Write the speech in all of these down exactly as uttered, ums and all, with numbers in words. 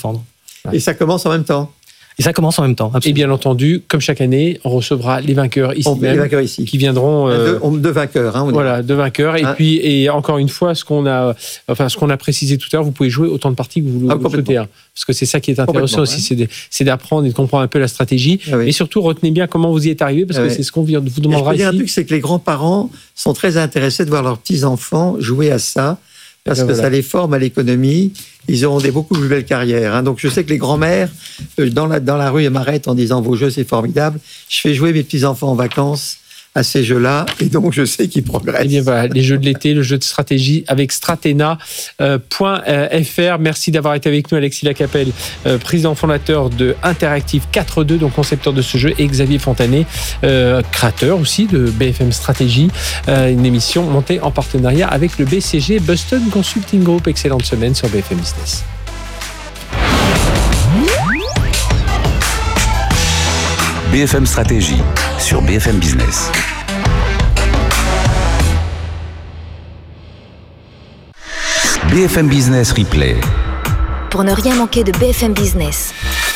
défendre. Et ça commence en même temps. Et ça commence en même temps, absolument. Et bien entendu, comme chaque année, on recevra les vainqueurs ici on, même, les vainqueurs ici. qui viendront... Euh, deux, deux vainqueurs. Hein, on voilà, deux vainqueurs. Et hein? puis, et encore une fois, ce qu'on a, enfin, ce qu'on a précisé tout à l'heure, vous pouvez jouer autant de parties que vous, ah, vous souhaitez. Hein, parce que c'est ça qui est intéressant aussi, ouais. c'est, de, c'est d'apprendre et de comprendre un peu la stratégie. Ah, oui. Et surtout, retenez bien comment vous y êtes arrivé, parce ah, que oui. c'est ce qu'on vous demandera ici. Je peux dire un truc, c'est que les grands-parents sont très intéressés de voir leurs petits-enfants jouer à ça, parce ben que voilà. ça les forme à l'économie. Ils auront des beaucoup plus belles carrières. Hein. Donc, je sais que les grands-mères, dans la, dans la rue, elles m'arrêtent en disant « Vos jeux, c'est formidable ». Je fais jouer mes petits-enfants en vacances à ces jeux-là, et donc je sais qu'ils progressent. Eh bien, voilà, les jeux de l'été, le jeu de stratégie avec stratena point f r. Merci d'avoir été avec nous, Alexis Lacapelle, euh, président fondateur de Interactive quatre deux, donc concepteur de ce jeu, et Xavier Fontanet, euh, créateur aussi de B F M Stratégie, euh, une émission montée en partenariat avec le B C G Boston Consulting Group. Excellente semaine sur B F M Business. B F M Stratégie sur B F M Business. B F M Business Replay. Pour ne rien manquer de B F M Business.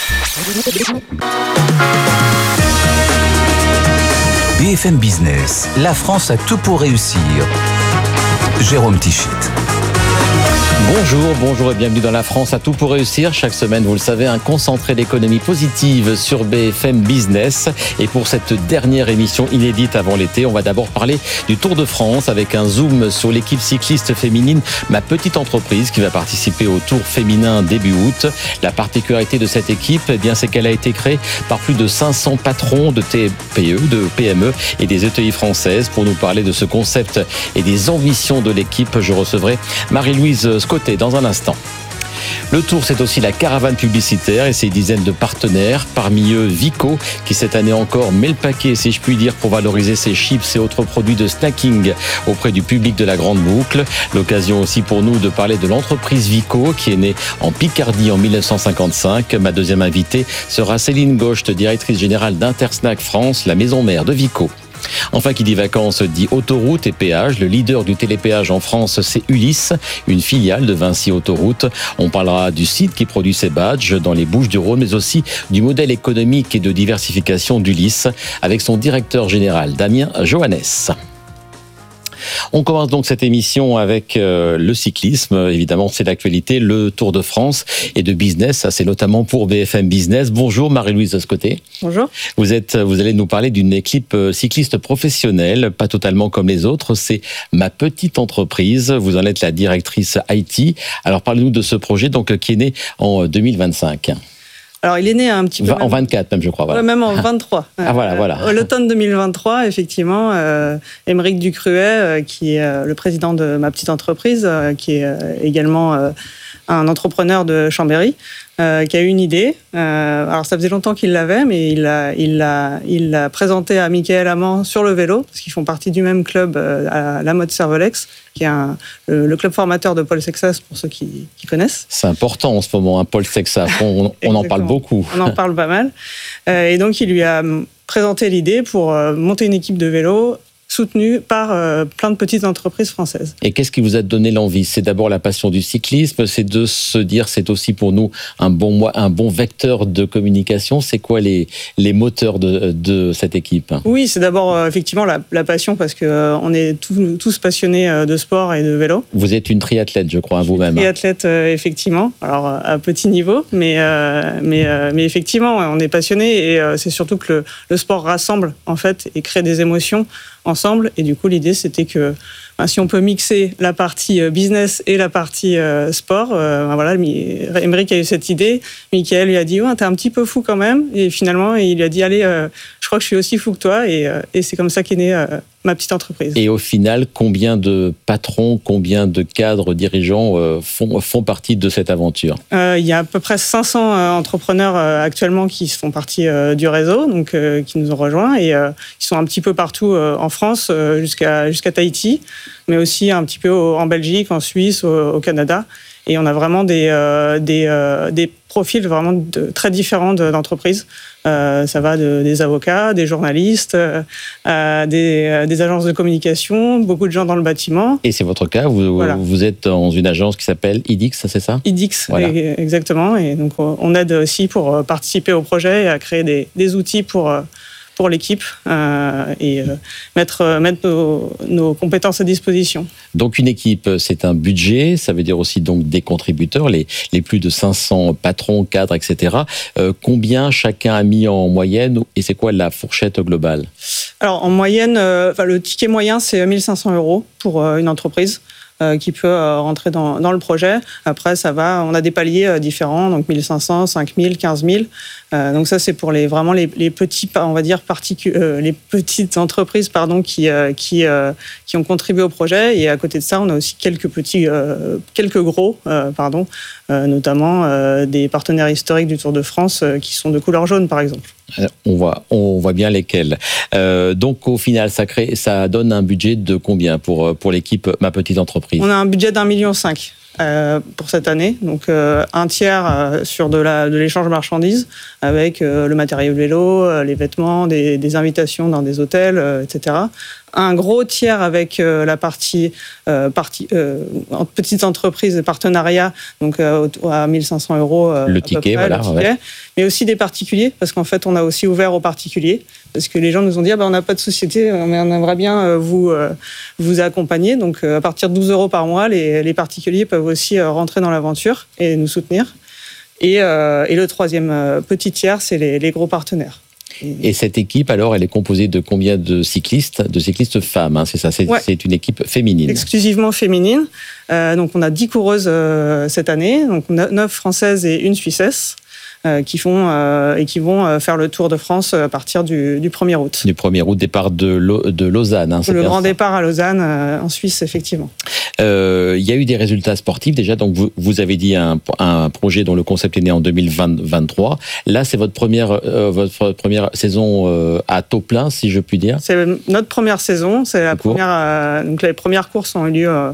B F M Business, la France a tout pour réussir. Jérôme Tichit. Bonjour, bonjour et bienvenue dans La France a tout pour réussir. Chaque semaine, vous le savez, un concentré d'économie positive sur B F M Business. Et pour cette dernière émission inédite avant l'été, on va d'abord parler du Tour de France avec un zoom sur l'équipe cycliste féminine Ma Petite Entreprise qui va participer au Tour féminin début août. La particularité de cette équipe, eh bien, c'est qu'elle a été créée par plus de cinq cents patrons de T P E, de P M E et des E T I françaises. Pour nous parler de ce concept et des ambitions de l'équipe, je recevrai Marie-Louise Scottet dans un instant. Le Tour, c'est aussi la caravane publicitaire et ses dizaines de partenaires, parmi eux Vico, qui cette année encore met le paquet, si je puis dire, pour valoriser ses chips et autres produits de snacking auprès du public de la Grande Boucle. L'occasion aussi pour nous de parler de l'entreprise Vico, qui est née en Picardie en dix-neuf cent cinquante-cinq. Ma deuxième invitée sera Céline Gaucht, directrice générale d'Intersnack France, la maison mère de Vico. Enfin, qui dit vacances dit autoroute et péage. Le leader du télépéage en France, c'est Ulysse, une filiale de Vinci Autoroute. On parlera du site qui produit ses badges dans les Bouches-du-Rhône, mais aussi du modèle économique et de diversification d'Ulysse avec son directeur général, Damien Johannes. On commence donc cette émission avec euh, le cyclisme. Évidemment, c'est l'actualité, le Tour de France et de business. Ça, c'est notamment pour B F M Business. Bonjour Marie-Louise Scottet. Bonjour. Vous êtes, vous allez nous parler d'une équipe cycliste professionnelle, pas totalement comme les autres. C'est Ma Petite Entreprise. Vous en êtes la directrice I T. Alors, parlez-nous de ce projet donc qui est né en deux mille vingt-cinq. Alors, il est né un petit peu... En vingt-quatre même, je crois. Voilà. Ouais, même en vingt-trois. Ah, voilà, voilà. Euh, l'automne deux mille vingt-trois, effectivement, euh, Émeric Ducruet, euh, qui est euh, le président de Ma Petite Entreprise, euh, qui est euh, également euh, un entrepreneur de Chambéry, euh, qui a eu une idée. Euh, alors, ça faisait longtemps qu'il l'avait, mais il l'a, il l'a, il l'a présenté à Mickaël Amand sur le vélo, parce qu'ils font partie du même club, euh, à la mode Cervelex, qui est un, le, le club formateur de Paul Sexas, pour ceux qui, qui connaissent. C'est important en ce moment, hein, Paul Sexas. On, on en parle beaucoup. On en parle pas mal. Euh, et donc, il lui a présenté l'idée pour euh, monter une équipe de vélo soutenue par euh, plein de petites entreprises françaises. Et qu'est-ce qui vous a donné l'envie ? C'est d'abord la passion du cyclisme, c'est de se dire, c'est aussi pour nous un bon, un bon vecteur de communication. C'est quoi les, les moteurs de, de cette équipe ? Oui, c'est d'abord euh, effectivement la, la passion, parce qu'on euh, est tous, tous passionnés euh, de sport et de vélo. Vous êtes une triathlète, je crois, vous-même. Triathlète, euh, effectivement, alors à petit niveau, mais, euh, mais, euh, mais effectivement, on est passionnés, et euh, c'est surtout que le, le sport rassemble, en fait, et crée des émotions ensemble. Et du coup, l'idée, c'était que ben, si on peut mixer la partie business et la partie euh, sport, euh, ben voilà, Émeric a eu cette idée. Mickaël lui a dit, ouais, t'es un petit peu fou quand même. Et finalement, il lui a dit, allez, euh, je crois que je suis aussi fou que toi. Et, euh, et c'est comme ça qu'est née euh, Ma Petite Entreprise. Et au final, combien de patrons, combien de cadres dirigeants euh, font, font partie de cette aventure ? euh, Il y a à peu près cinq cents euh, entrepreneurs euh, actuellement qui font partie euh, du réseau, donc euh, qui nous ont rejoints, et euh, ils sont un petit peu partout euh, en France, euh, jusqu'à, jusqu'à Tahiti, mais aussi un petit peu au, en Belgique, en Suisse, au, au Canada. Et on a vraiment des, euh, des, euh, des profils vraiment de, très différents de, d'entreprises. Euh, ça va de, des avocats, des journalistes, euh, des, euh, des agences de communication, beaucoup de gens dans le bâtiment. Et c'est votre cas, vous, voilà. vous êtes dans une agence qui s'appelle I D X, c'est ça ? I D X, voilà. Exactement. Et donc on aide aussi pour participer au projet et à créer des, des outils pour... pour l'équipe euh, et euh, mettre, mettre nos, nos compétences à disposition. Donc une équipe, c'est un budget, ça veut dire aussi donc des contributeurs, les, les plus de cinq cents patrons, cadres, et cetera. Euh, combien chacun a mis en moyenne et c'est quoi la fourchette globale ? Alors en moyenne, euh, enfin, le ticket moyen c'est mille cinq cents euros pour euh, une entreprise. Euh, qui peut euh, rentrer dans, dans le projet. Après, ça va, on a des paliers euh, différents, donc mille cinq cents, cinq mille, quinze mille. Euh, donc ça, c'est pour les vraiment les, les petits, on va dire particu- euh, les petites entreprises, pardon, qui euh, qui euh, qui ont contribué au projet. Et à côté de ça, on a aussi quelques petits, euh, quelques gros, euh, pardon, euh, notamment euh, des partenaires historiques du Tour de France euh, qui sont de couleur jaune, par exemple. On voit, on voit bien lesquels. Euh, donc au final, ça crée, ça donne un budget de combien pour pour l'équipe Ma Petite Entreprise ? On a un budget d'un million cinq euh, pour cette année, donc euh, un tiers euh, sur de la de l'échange marchandises avec euh, le matériel vélo, euh, les vêtements, des, des invitations dans des hôtels, euh, et cetera. Un gros tiers avec euh, la partie, euh, partie euh, en petite entreprise et partenariat, donc euh, à mille cinq cents euros. Euh, le ticket, près, voilà. le ticket. Ouais. Mais aussi des particuliers, parce qu'en fait, on a aussi ouvert aux particuliers, parce que les gens nous ont dit, ah ben, on n'a pas de société, mais on aimerait bien euh, vous, euh, vous accompagner. Donc, euh, à partir de douze euros par mois, les, les particuliers peuvent aussi euh, rentrer dans l'aventure et nous soutenir. Et, euh, et le troisième euh, petit tiers, c'est les, les gros partenaires. Et cette équipe, alors, elle est composée de combien de cyclistes ? De cyclistes femmes, hein, c'est ça, c'est, ouais. c'est une équipe féminine. Exclusivement féminine. Euh, donc, on a dix coureuses euh, cette année, donc neuf françaises et une suissesse. Euh, qui font euh, et qui vont euh, faire le Tour de France à partir du, du premier août. Du premier août, départ de, Lo, de Lausanne. Hein, c'est le bien grand ça. Départ à Lausanne, euh, en Suisse, effectivement. Euh, il y a eu des résultats sportifs déjà. Donc vous, vous avez dit un, un projet dont le concept est né en deux mille vingt-trois. Là, c'est votre première euh, votre première saison euh, à taux plein, si je puis dire. C'est notre première saison. C'est la première. Euh, donc les premières courses ont eu lieu. Euh,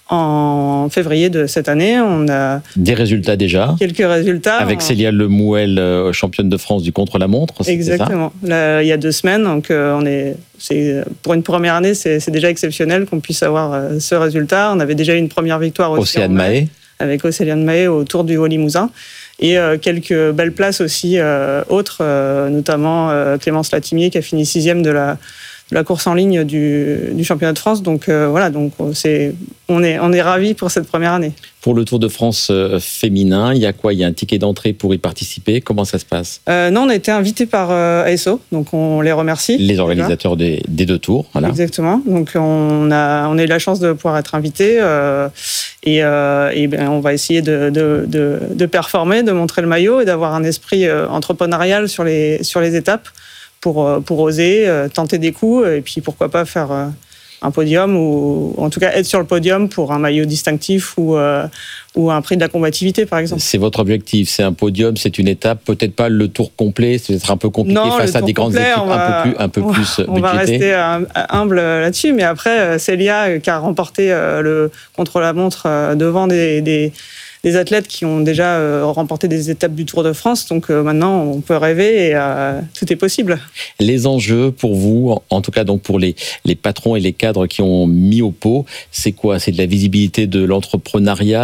En février de cette année, on a des résultats déjà. Quelques résultats. Avec on... Célia Lemouel, championne de France du contre-la-montre. Exactement. Ça Là, il y a deux semaines, donc euh, on est, c'est pour une première année, c'est, c'est déjà exceptionnel qu'on puisse avoir euh, ce résultat. On avait déjà eu une première victoire aussi Océane Mahé, avec Océane Mahé au Tour du Haut-Limousin. Et euh, quelques belles places aussi euh, autres, euh, notamment euh, Clémence Latimier qui a fini sixième de la la course en ligne du, du championnat de France. Donc euh, voilà, donc c'est, on est, on est ravis pour cette première année. Pour le Tour de France euh, féminin, il y a quoi ? Il y a un ticket d'entrée pour y participer. Comment ça se passe ? euh, Non, on a été invités par euh, A S O, donc on les remercie. Les organisateurs des, des deux tours, voilà. Exactement. Donc on a, on a eu la chance de pouvoir être invités euh, et, euh, et ben, on va essayer de, de, de, de performer, de montrer le maillot et d'avoir un esprit euh, entrepreneurial sur les, sur les étapes. Pour, pour oser, euh, tenter des coups, et puis pourquoi pas faire euh, un podium, ou, ou en tout cas être sur le podium pour un maillot distinctif ou, euh, ou un prix de la combativité, par exemple. C'est votre objectif, c'est un podium, c'est une étape, peut-être pas le tour complet, c'est peut-être un peu compliqué non, face à des grandes complet, équipes va, un peu plus, un peu on, plus on va rester humble là-dessus, mais après, Célia, qui a remporté le contre-la-montre devant des... des des athlètes qui ont déjà euh, remporté des étapes du Tour de France. Donc euh, maintenant, on peut rêver et euh, tout est possible. Les enjeux pour vous, en tout cas donc pour les, les patrons et les cadres qui ont mis au pot, c'est quoi ? C'est de la visibilité de l'entrepreneuriat ?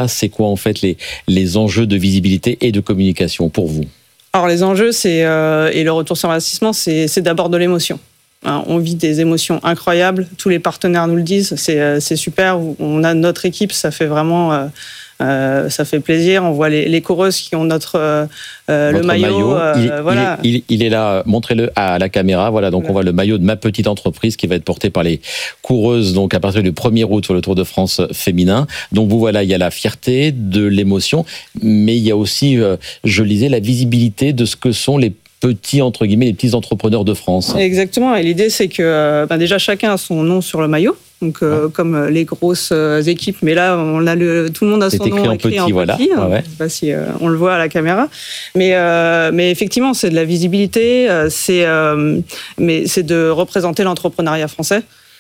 C'est quoi en fait les, les enjeux de visibilité et de communication pour vous ? Alors les enjeux c'est, euh, et le retour sur investissement, c'est, c'est d'abord de l'émotion. On vit des émotions incroyables. Tous les partenaires nous le disent. C'est, c'est super. On a notre équipe. Ça fait vraiment... Euh, Euh, ça fait plaisir. On voit les, les coureuses qui ont notre euh, le maillot. maillot. Euh, il, voilà. il, est, il, il est là. Montrez-le à la caméra. Voilà. Donc voilà. On voit le maillot de Ma Petite Entreprise qui va être porté par les coureuses. Donc à partir du premier août sur le Tour de France féminin. Donc vous voilà, il y a la fierté, de l'émotion, mais il y a aussi, euh, je lisais, la visibilité de ce que sont les petits, entre guillemets, les petits entrepreneurs de France. Exactement. Et l'idée, c'est que ben déjà chacun a son nom sur le maillot. Donc, euh, ouais. comme les grosses euh, équipes, mais là, on a le, tout le monde a son c'est nom écrit écrit en petit, en voilà. petit. Ouais, ouais. Je sais pas si euh, on le voit à la caméra, mais euh, mais effectivement, c'est de la visibilité, euh, c'est euh, mais c'est de représenter l'entrepreneuriat français.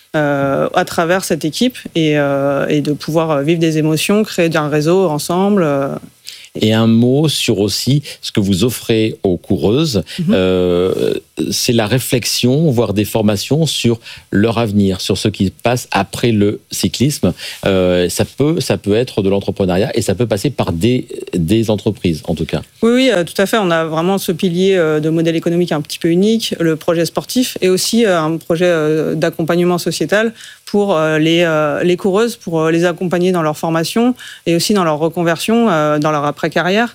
euh, à travers cette équipe et, euh, et de pouvoir vivre des émotions, créer un réseau ensemble. Euh, Et un mot sur aussi ce que vous offrez aux coureuses, mmh. euh, c'est la réflexion, voire des formations sur leur avenir, sur ce qui passe après le cyclisme. Euh, ça peut, ça peut être de l'entrepreneuriat et ça peut passer par des, des entreprises, en tout cas. Oui, oui, tout à fait. On a vraiment ce pilier de modèle économique un petit peu unique, le projet sportif, et aussi un projet d'accompagnement sociétal pour les, les coureuses, pour les accompagner dans leur formation et aussi dans leur reconversion, dans leur après-carrière.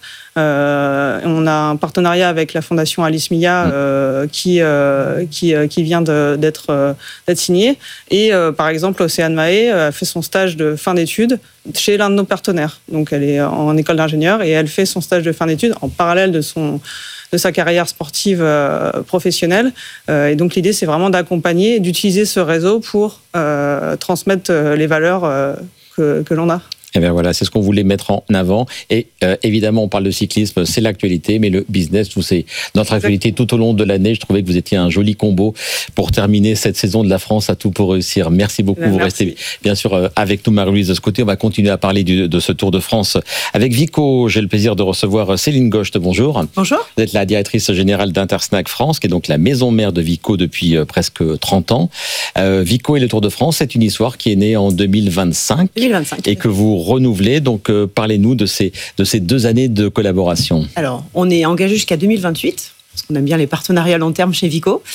Euh, on a un partenariat avec la fondation Alice Milla euh, qui, euh, qui, qui vient de, d'être, euh, d'être signé. Et euh, par exemple, Océane Mahé a fait son stage de fin d'études chez l'un de nos partenaires. Donc elle est en école d'ingénieur et elle fait son stage de fin d'études en parallèle de son... de sa carrière sportive euh, professionnelle. Euh, et donc l'idée, c'est vraiment d'accompagner, d'utiliser ce réseau pour euh, transmettre les valeurs euh, que, que l'on a. Et bien voilà, c'est ce qu'on voulait mettre en avant. Et euh, évidemment, on parle de cyclisme, c'est l'actualité, mais le business, tout c'est notre actualité tout au long de l'année. Je trouvais que vous étiez un joli combo pour terminer cette saison de la France à tout pour réussir. Merci beaucoup. Merci. Vous restez bien sûr avec nous, Marie-Louise, de ce côté. On va continuer à parler du, de ce Tour de France avec Vico. J'ai le plaisir de recevoir Céline Gocht. Bonjour. Bonjour. Vous êtes la directrice générale d'Intersnack France, qui est donc la maison mère de Vico depuis euh, presque trente ans. Euh, Vico et le Tour de France, c'est une histoire qui est née en deux mille vingt-cinq. deux mille vingt-cinq. Et que vous renouvelé. Donc, euh, parlez-nous de ces, de ces deux années de collaboration. Alors, on est engagé jusqu'à deux mille vingt-huit, parce qu'on aime bien les partenariats long terme chez Vico.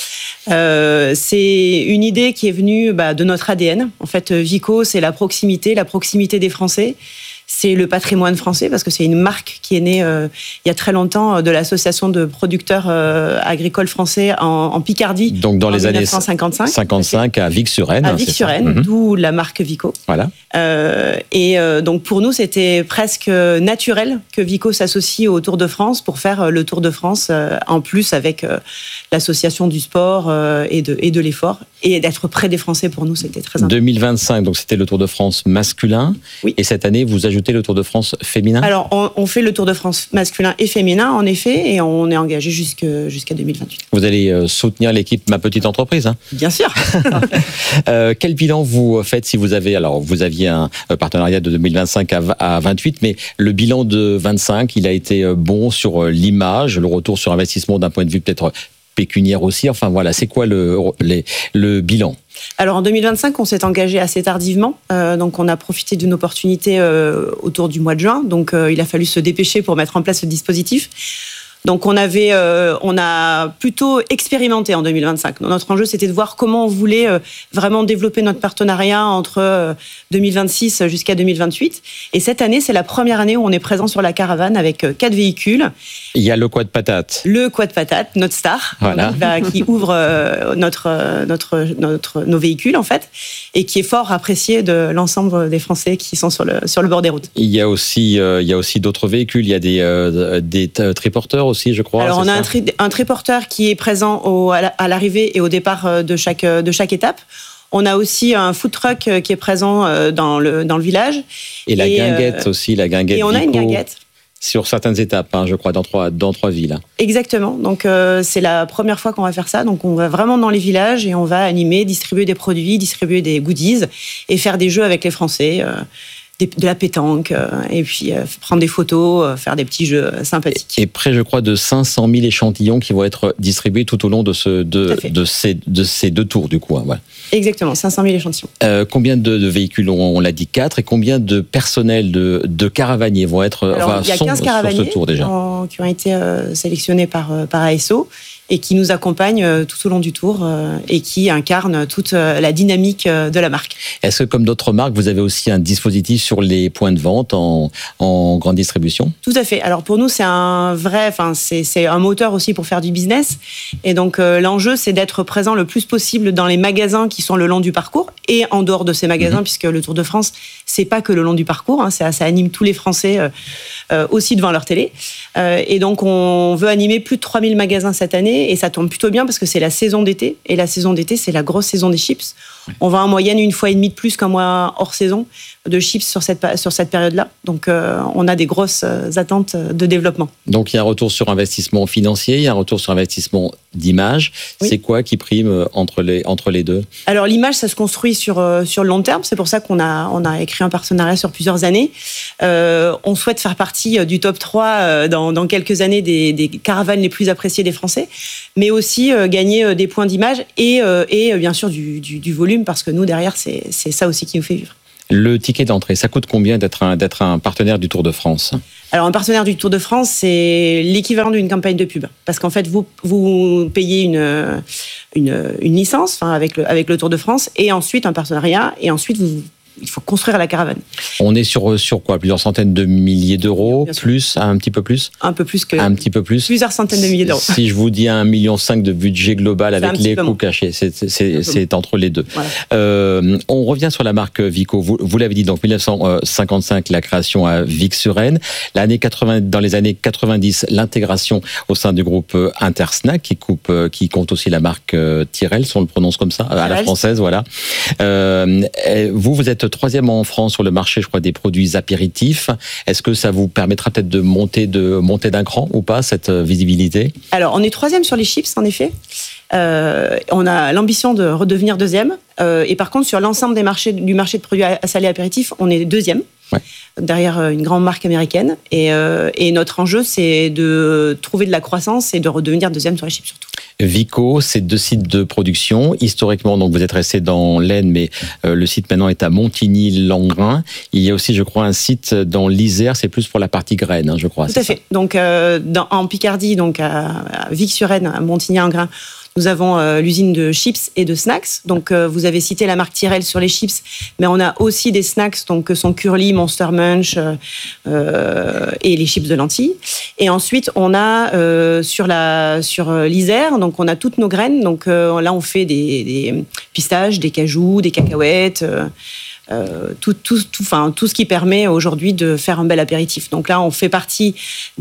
Euh, c'est une idée qui est venue bah, de notre A D N. En fait, Vico, c'est la proximité, la proximité des Français. C'est le patrimoine français, parce que c'est une marque qui est née euh, il y a très longtemps de l'association de producteurs euh, agricoles français en, en Picardie. Donc dans les années dix-neuf cent cinquante-cinq. cinquante-cinq à Vic-sur-Aisne. À Vic-sur-Aisne, mmh. D'où la marque Vico. Voilà. Euh, et euh, donc pour nous, c'était presque naturel que Vico s'associe au Tour de France pour faire le Tour de France, euh, en plus avec euh, l'association du sport euh, et, de, et de l'effort. Et d'être près des Français, pour nous, c'était très important. deux mille vingt-cinq, donc c'était le Tour de France masculin. Oui. Et cette année, vous ajoutez le Tour de France féminin ? Alors, on, on fait le Tour de France masculin et féminin, en effet, et on est engagé jusque, jusqu'à deux mille vingt-huit. Vous allez euh, soutenir l'équipe Ma Petite Entreprise, hein ? Bien sûr. euh, Quel bilan vous faites si vous avez... Alors, vous aviez un partenariat de deux mille vingt-cinq à vingt-huit, mais le bilan de vingt-cinq, il a été bon sur l'image, le retour sur investissement d'un point de vue peut-être pécuniaire aussi. Enfin, voilà, c'est quoi le, les, le bilan ? Alors en deux mille vingt-cinq, on s'est engagé assez tardivement, euh, donc on a profité d'une opportunité euh, autour du mois de juin, donc euh, il a fallu se dépêcher pour mettre en place ce dispositif. Donc on avait, euh, on a plutôt expérimenté en deux mille vingt-cinq. Notre enjeu, c'était de voir comment on voulait euh, vraiment développer notre partenariat entre euh, deux mille vingt-six jusqu'à deux mille vingt-huit. Et cette année, c'est la première année où on est présent sur la caravane avec euh, quatre véhicules. Il y a le Quad Patate. Le Quad Patate, notre star, voilà. qui, va, qui ouvre euh, notre, euh, notre, notre, nos véhicules en fait, et qui est fort apprécié de l'ensemble des Français qui sont sur le, sur le bord des routes. Il y a aussi, euh, il y a aussi d'autres véhicules. Il y a des, euh, des triporteurs aussi, je crois. Alors, on a un, ça tri, un triporteur qui est présent au, à l'arrivée et au départ de chaque, de chaque étape. On a aussi un food truck qui est présent dans le, dans le village. Et la et guinguette euh, aussi, la guinguette. Et on Vico, a une guinguette. Sur certaines étapes, hein, je crois, dans trois, dans trois villes. Exactement. Donc, euh, c'est la première fois qu'on va faire ça. Donc, on va vraiment dans les villages et on va animer, distribuer des produits, distribuer des goodies et faire des jeux avec les Français. Euh, de la pétanque, et puis prendre des photos, faire des petits jeux sympathiques. Et près, je crois, de cinq cent mille échantillons qui vont être distribués tout au long de, ce, de, de, ces, de ces deux tours, du coup. Hein, voilà. Exactement, cinq cent mille échantillons. Euh, combien de, de véhicules, on, on l'a dit quatre, et combien de personnel, de, de caravaniers vont être Alors, enfin, il y a quinze sur caravaniers ce tour déjà en, qui ont été euh, sélectionnés par, par A S O et qui nous accompagnent tout au long du tour euh, et qui incarnent toute euh, la dynamique de la marque. Est-ce que, comme d'autres marques, vous avez aussi un dispositif sur les points de vente en, en grande distribution ? Tout à fait. Alors pour nous, c'est un vrai, enfin c'est, c'est un moteur aussi pour faire du business. Et donc euh, l'enjeu, c'est d'être présent le plus possible dans les magasins qui sont le long du parcours et en dehors de ces magasins, mmh. puisque le Tour de France, c'est pas que le long du parcours, hein, ça, ça anime tous les Français euh, euh, aussi devant leur télé. Euh, et donc on veut animer plus de trois mille magasins cette année. Et ça tombe plutôt bien parce que c'est la saison d'été. Et la saison d'été, c'est la grosse saison des chips. On va en moyenne une fois et demie de plus qu'un mois hors saison de chips sur cette, sur cette période-là. Donc, euh, on a des grosses attentes de développement. Donc, il y a un retour sur investissement financier, il y a un retour sur investissement d'image. Oui. C'est quoi qui prime entre les, entre les deux? Alors l'image, ça se construit sur, sur le long terme. C'est pour ça qu'on a, on a écrit un partenariat sur plusieurs années. Euh, on souhaite faire partie du top trois dans, dans quelques années des, des caravanes les plus appréciées des Français, mais aussi euh, gagner des points d'image et, euh, et bien sûr du, du, du volume, parce que nous, derrière, c'est, c'est ça aussi qui nous fait vivre. Le ticket d'entrée, ça coûte combien d'être un, d'être un partenaire du Tour de France? Alors, un partenaire du Tour de France, c'est l'équivalent d'une campagne de pub. Parce qu'en fait, vous, vous payez une, une, une licence, enfin, avec le, avec le Tour de France, et ensuite un partenariat, et ensuite, vous, il faut construire la caravane. On est sur, sur quoi? Plusieurs centaines de milliers d'euros? Plus? Un petit peu plus? Un peu plus que... Un petit peu plus? Plusieurs centaines de milliers d'euros. Si je vous dis un virgule cinq million de budget global C'est avec les coûts cachés, c'est, c'est, c'est, c'est entre les deux. Voilà. Euh, on revient sur la marque Vico. Vous, vous l'avez dit, donc mille neuf cent cinquante-cinq, la création à Vic-sur-Aisne. L'année quatre-vingts, dans les années quatre-vingt-dix, l'intégration au sein du groupe Intersnack, qui, coupe, qui compte aussi la marque Tyrrell, si on le prononce comme ça, à la française, voilà. Euh, vous, vous êtes troisième en France sur le marché, je crois, des produits apéritifs. Est-ce que ça vous permettra peut-être de monter, de monter d'un cran ou pas, cette visibilité? Alors, on est troisième sur les chips, en effet. Euh, on a l'ambition de redevenir deuxième. Euh, et par contre, sur l'ensemble des marchés, du marché de produits salés apéritifs, on est deuxième. Ouais. Derrière une grande marque américaine. Et, euh, et notre enjeu, c'est de trouver de la croissance et de redevenir deuxième sur les chips surtout. Vico, c'est deux sites de production. Historiquement, donc vous êtes resté dans l'Aisne, mais euh, le site maintenant est à Montigny-Langres. Il y a aussi, je crois, un site dans l'Isère. C'est plus pour la partie graines, hein, je crois. Tout à fait. Ça. Donc, euh, dans, en Picardie, donc à, à Vic-sur-Aisne, à Montigny-Langres, nous avons euh, l'usine de chips et de snacks. Donc, euh, vous avez cité la marque Tyrrell sur les chips, mais on a aussi des snacks, donc que sont Curly, Monster Munch euh, euh, et les chips de lentilles. Et ensuite, on a euh, sur la sur l'Isère, donc on a toutes nos graines. Donc euh, là, on fait des, des pistaches, des cajous, des cacahuètes. Euh, Euh, tout, tout, tout, enfin, tout ce qui permet aujourd'hui de faire un bel apéritif. Donc là, on fait partie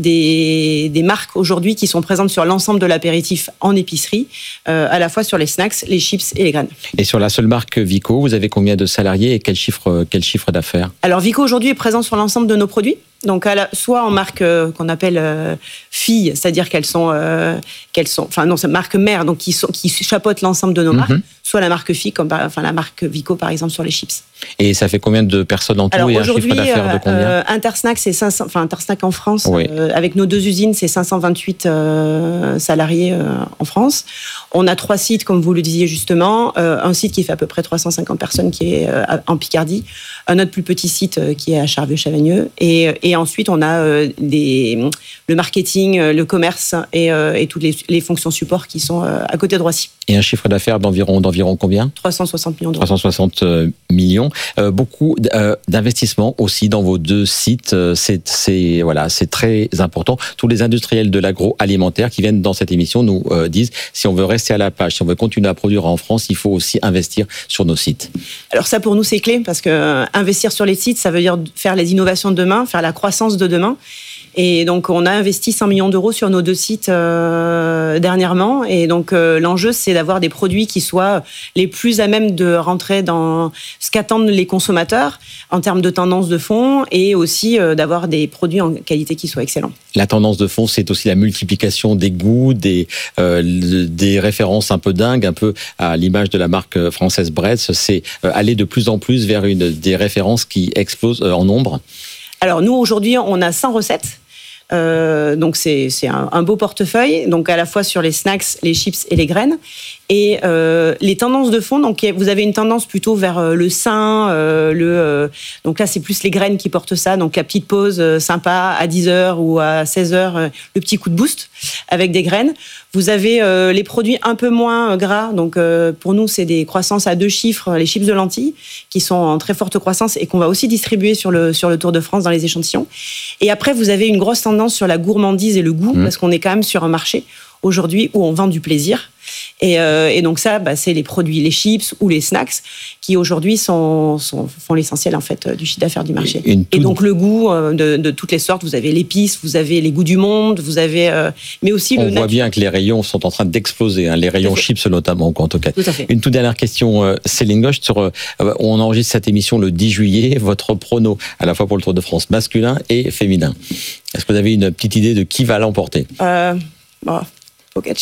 des, des marques aujourd'hui qui sont présentes sur l'ensemble de l'apéritif en épicerie, euh, à la fois sur les snacks, les chips et les graines. Et sur la seule marque Vico, vous avez combien de salariés et quel chiffre, quel chiffre d'affaires? Alors Vico aujourd'hui est présent sur l'ensemble de nos produits. Donc, à la, soit en marque euh, qu'on appelle euh, filles, c'est-à-dire qu'elles sont, euh, qu'elles sont, enfin non, c'est marque mère, donc qui, sont, qui chapeautent l'ensemble de nos mm-hmm. marques. Soit la marque fille, comme enfin la marque Vico par exemple sur les chips. Et ça fait combien de personnes en tout? Alors, et un chiffre d'affaires de combien? euh, Intersnack, c'est cinq cents, enfin Intersnack en France, oui. euh, avec nos deux usines, c'est cinq cent vingt-huit euh, salariés euh, en France. On a trois sites, comme vous le disiez justement, euh, un site qui fait à peu près trois cent cinquante personnes, qui est euh, en Picardie, un autre plus petit site euh, qui est à Charvieux-Chavagneux, et, et ensuite on a euh, des, le marketing, le commerce et, euh, et toutes les, les fonctions support qui sont euh, à côté de Roissy. Et un chiffre d'affaires d'environ, d'environ combien? trois cent soixante millions d'euros. trois cent soixante millions. Euh, beaucoup euh, d'investissements aussi dans vos deux sites. C'est, c'est, voilà, c'est très important. Tous les industriels de l'agroalimentaire qui viennent dans cette émission nous euh, disent, si on veut rester à la page, si on veut continuer à produire en France, il faut aussi investir sur nos sites. Alors ça, pour nous, c'est clé, parce que euh, investir sur les sites, ça veut dire faire les innovations de demain, faire la croissance de demain. Et donc, on a investi cent millions d'euros sur nos deux sites euh, dernièrement. Et donc, euh, l'enjeu, c'est d'avoir des produits qui soient les plus à même de rentrer dans ce qu'attendent les consommateurs en termes de tendance de fond, et aussi euh, d'avoir des produits en qualité qui soient excellents. La tendance de fond, c'est aussi la multiplication des goûts, des, euh, des références un peu dingues, un peu à l'image de la marque française Bretz. C'est euh, aller de plus en plus vers une, des références qui explosent euh, en nombre. Alors, nous, aujourd'hui, on a cent recettes. Euh, donc c'est, c'est un, un beau portefeuille, donc à la fois sur les snacks, les chips et les graines. Et euh, les tendances de fond, donc vous avez une tendance plutôt vers euh, le sain, euh, le euh, donc là c'est plus les graines qui portent ça, donc la petite pause euh, sympa à dix heures ou à seize heures, euh, le petit coup de boost avec des graines. Vous avez euh, les produits un peu moins gras, donc euh, pour nous c'est des croissances à deux chiffres, les chips de lentilles qui sont en très forte croissance et qu'on va aussi distribuer sur le sur le Tour de France dans les échantillons. Et après vous avez une grosse tendance sur la gourmandise et le goût, mmh. parce qu'on est quand même sur un marché aujourd'hui où on vend du plaisir. Et, euh, et donc ça, bah, c'est les produits, les chips ou les snacks qui aujourd'hui sont, sont, font l'essentiel en fait du chiffre d'affaires du marché. Une, une et donc le goût euh, de, de toutes les sortes, vous avez l'épice, vous avez les goûts du monde, vous avez, euh, mais aussi on le. On voit nature. Bien que les rayons sont en train d'exploser, hein, les rayons chips notamment, en tout cas. Tout à fait. Une toute dernière question, euh, Céline Gauche, sur, euh, on enregistre cette émission le dix juillet, votre prono à la fois pour le Tour de France masculin et féminin. Est-ce que vous avez une petite idée de qui va l'emporter? euh, bon, Pogacar.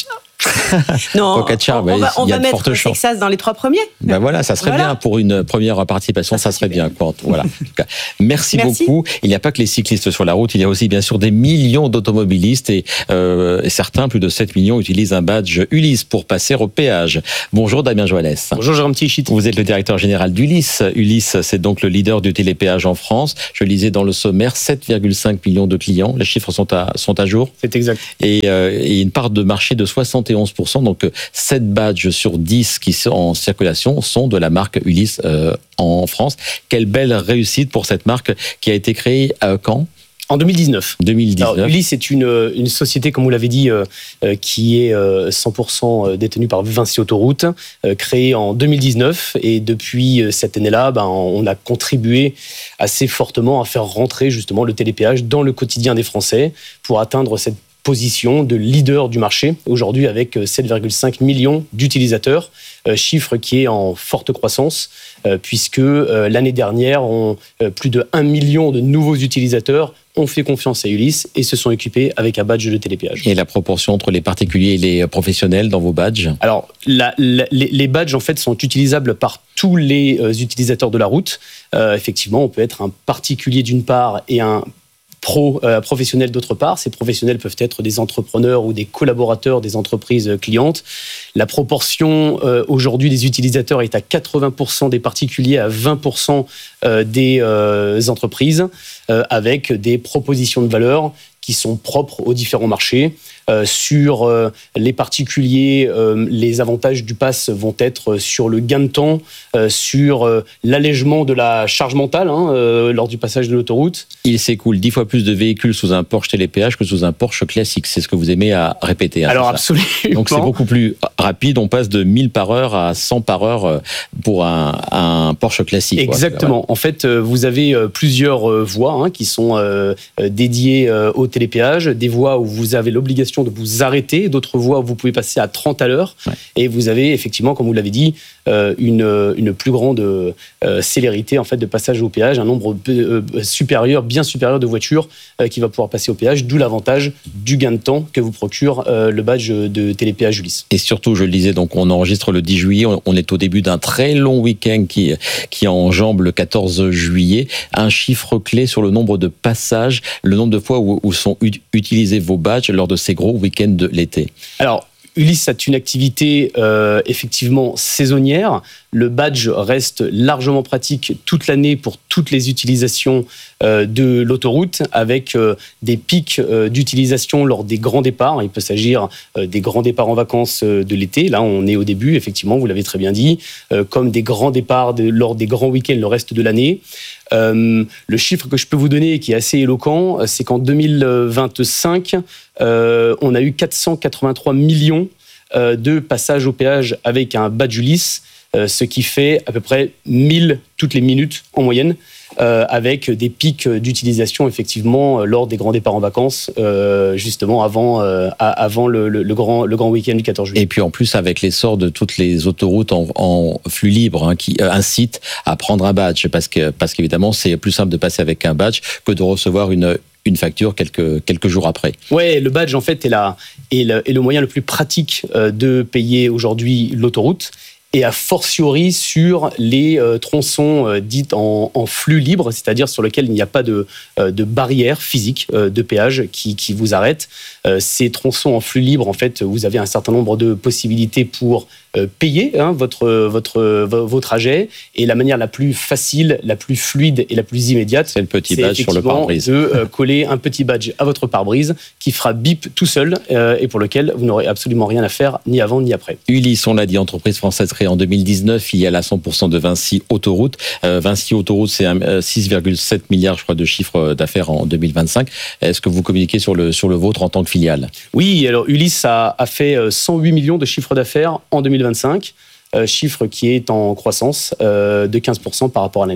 Non, Pogacar, on, bah, on va, on il y a va de mettre fortes chances. Texas dans les trois premiers. Ben voilà, ça serait Voilà. bien pour une première participation, ça, ça serait bien. Quoi. Voilà. En tout cas, merci, Merci. beaucoup. Il n'y a pas que les cyclistes sur la route, il y a aussi bien sûr des millions d'automobilistes et, euh, et certains, plus de sept millions, utilisent un badge Ulysse pour passer au péage. Bonjour Damien Joannès. Bonjour Jérôme Tichit. Vous êtes le directeur général d'Ulysse. Ulysse, c'est donc le leader du télépéage en France. Je lisais dans le sommaire sept virgule cinq millions de clients. Les chiffres sont à, sont à jour. C'est exact. Et, euh, et une part de marché de soixante et onze pour cent. Donc sept badges sur dix qui sont en circulation sont de la marque Ulysse euh, en France. Quelle belle réussite pour cette marque qui a été créée euh, quand ? En deux mille dix-neuf. deux mille dix-neuf. Alors, Ulysse est une, une société, comme vous l'avez dit, euh, euh, qui est euh, cent pour cent détenue par Vinci Autoroute, euh, créée en deux mille dix-neuf. Et depuis euh, cette année-là, ben, on a contribué assez fortement à faire rentrer justement le télépéage dans le quotidien des Français pour atteindre cette position de leader du marché, aujourd'hui avec sept virgule cinq millions d'utilisateurs, euh, chiffre qui est en forte croissance, euh, puisque euh, l'année dernière, on, euh, plus de un million de nouveaux utilisateurs ont fait confiance à Ulysse et se sont équipés avec un badge de télépéage. Et la proportion entre les particuliers et les professionnels dans vos badges ? Alors, la, la, les, les badges, en fait, sont utilisables par tous les euh, utilisateurs de la route. Euh, effectivement, on peut être un particulier d'une part et un pro, euh, professionnels d'autre part. Ces professionnels peuvent être des entrepreneurs ou des collaborateurs des entreprises clientes. La proportion euh, aujourd'hui des utilisateurs est à quatre-vingts pour cent des particuliers, à vingt pour cent euh, des euh, entreprises, euh, avec des propositions de valeur qui sont propres aux différents marchés. Euh, sur euh, les particuliers, euh, les avantages du pass vont être sur le gain de temps, euh, sur euh, l'allègement de la charge mentale hein, euh, lors du passage de l'autoroute. Il s'écoule dix fois plus de véhicules sous un Porsche télépéage que sous un Porsche classique. C'est ce que vous aimez à répéter. Hein, Alors c'est absolument. Donc c'est beaucoup plus rapide. On passe de mille par heure à cent par heure pour un, un Porsche classique. Exactement. Quoi. En fait, vous avez plusieurs voies hein, qui sont euh, dédiées au télépéage. Des voies où vous avez l'obligation de vous arrêter, d'autres voies où vous pouvez passer à trente à l'heure, ouais. Et vous avez effectivement, comme vous l'avez dit, euh, une, une plus grande euh, célérité en fait de passage au péage, un nombre euh, supérieur, bien supérieur de voitures euh, qui va pouvoir passer au péage, d'où l'avantage du gain de temps que vous procure euh, le badge de télépéage Ulysse. Et surtout, je le disais, donc on enregistre le dix juillet, on est au début d'un très long week-end qui, qui enjambe le quatorze juillet. Un chiffre clé sur le nombre de passages, le nombre de fois où, où sont ut- utilisés vos badges lors de ces gros week-ends de l'été. Alors, Ulysse a une activité euh, effectivement saisonnière. Le badge reste largement pratique toute l'année pour toutes les utilisations euh, de l'autoroute, avec euh, des pics euh, d'utilisation lors des grands départs. Il peut s'agir euh, des grands départs en vacances euh, de l'été. Là, on est au début, effectivement, vous l'avez très bien dit, euh, comme des grands départs de, lors des grands week-ends le reste de l'année. Euh, le chiffre que je peux vous donner, qui est assez éloquent, c'est qu'en deux mille vingt-cinq, euh, on a eu quatre cent quatre-vingt-trois millions euh, de passages au péage avec un badge Ulysse, euh, ce qui fait à peu près mille toutes les minutes en moyenne, euh, avec des pics d'utilisation effectivement lors des grands départs en vacances, euh, justement avant, euh, avant le, le, le, grand, le grand week-end du quatorze juillet. Et puis en plus avec l'essor de toutes les autoroutes en, en flux libre hein, qui euh, incitent à prendre un badge, parce que parce qu'évidemment c'est plus simple de passer avec un badge que de recevoir une une facture quelques, quelques jours après. Ouais, le badge en fait est, la, est, le, est le moyen le plus pratique euh, de payer aujourd'hui l'autoroute. Et a fortiori sur les euh, tronçons euh, dits en, en flux libre, c'est-à-dire sur lesquels il n'y a pas de, euh, de barrière physique euh, de péage qui, qui vous arrête. Euh, ces tronçons en flux libre, en fait, vous avez un certain nombre de possibilités pour euh, payer hein, votre, votre, vos trajets. Et la manière la plus facile, la plus fluide et la plus immédiate, c'est le petit badge sur le pare-brise. De euh, coller un petit badge à votre pare-brise qui fera bip tout seul euh, et pour lequel vous n'aurez absolument rien à faire ni avant ni après. Ulysse, on l'a dit, entreprise française créée en deux mille dix-neuf, filiale à cent pour cent de Vinci Autoroute. Euh, Vinci Autoroute, c'est un, six virgule sept milliards, je crois, de chiffre d'affaires en deux mille vingt-cinq. Est-ce que vous communiquez sur le, sur le vôtre en tant que filiale ? Oui, alors Ulysse a, a fait cent huit millions de chiffre d'affaires en deux mille vingt-cinq. Euh, chiffre qui est en croissance euh, de quinze pour cent par rapport à l'année d'avant.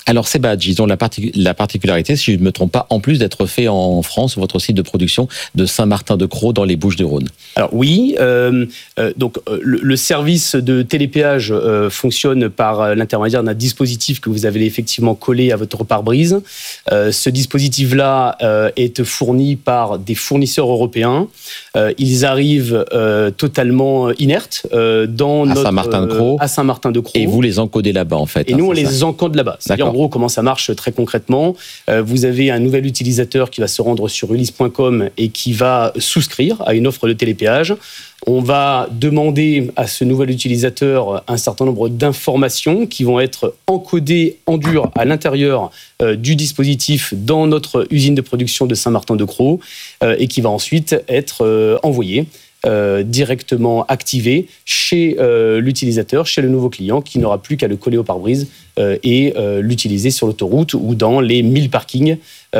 Alors ces badges, ils ont la, partic- la particularité, si je ne me trompe pas, en plus d'être faits en France, votre site de production de Saint-Martin-de-Crau dans les Bouches-du-Rhône. Alors oui, euh, euh, donc euh, le, le service de télépéage euh, fonctionne par l'intermédiaire d'un dispositif que vous avez effectivement collé à votre pare-brise. Euh, ce dispositif-là euh, est fourni par des fournisseurs européens. Euh, ils arrivent euh, totalement inertes euh, dans à notre Saint-Martin-de-Crau. Euh, à Saint-Martin-de-Crau. Et vous les encodez là-bas en fait. Et hein, nous on les ça. encode là-bas. C'est-à-dire en gros comment ça marche très concrètement. Euh, vous avez un nouvel utilisateur qui va se rendre sur ulysse point com et qui va souscrire à une offre de télépéage. On va demander à ce nouvel utilisateur un certain nombre d'informations qui vont être encodées en dur à l'intérieur euh, du dispositif dans notre usine de production de Saint-Martin-de-Crau euh, et qui va ensuite être euh, envoyé Euh, directement activé chez euh, l'utilisateur, chez le nouveau client, qui n'aura plus qu'à le coller au pare-brise euh, et euh, l'utiliser sur l'autoroute ou dans les mille parkings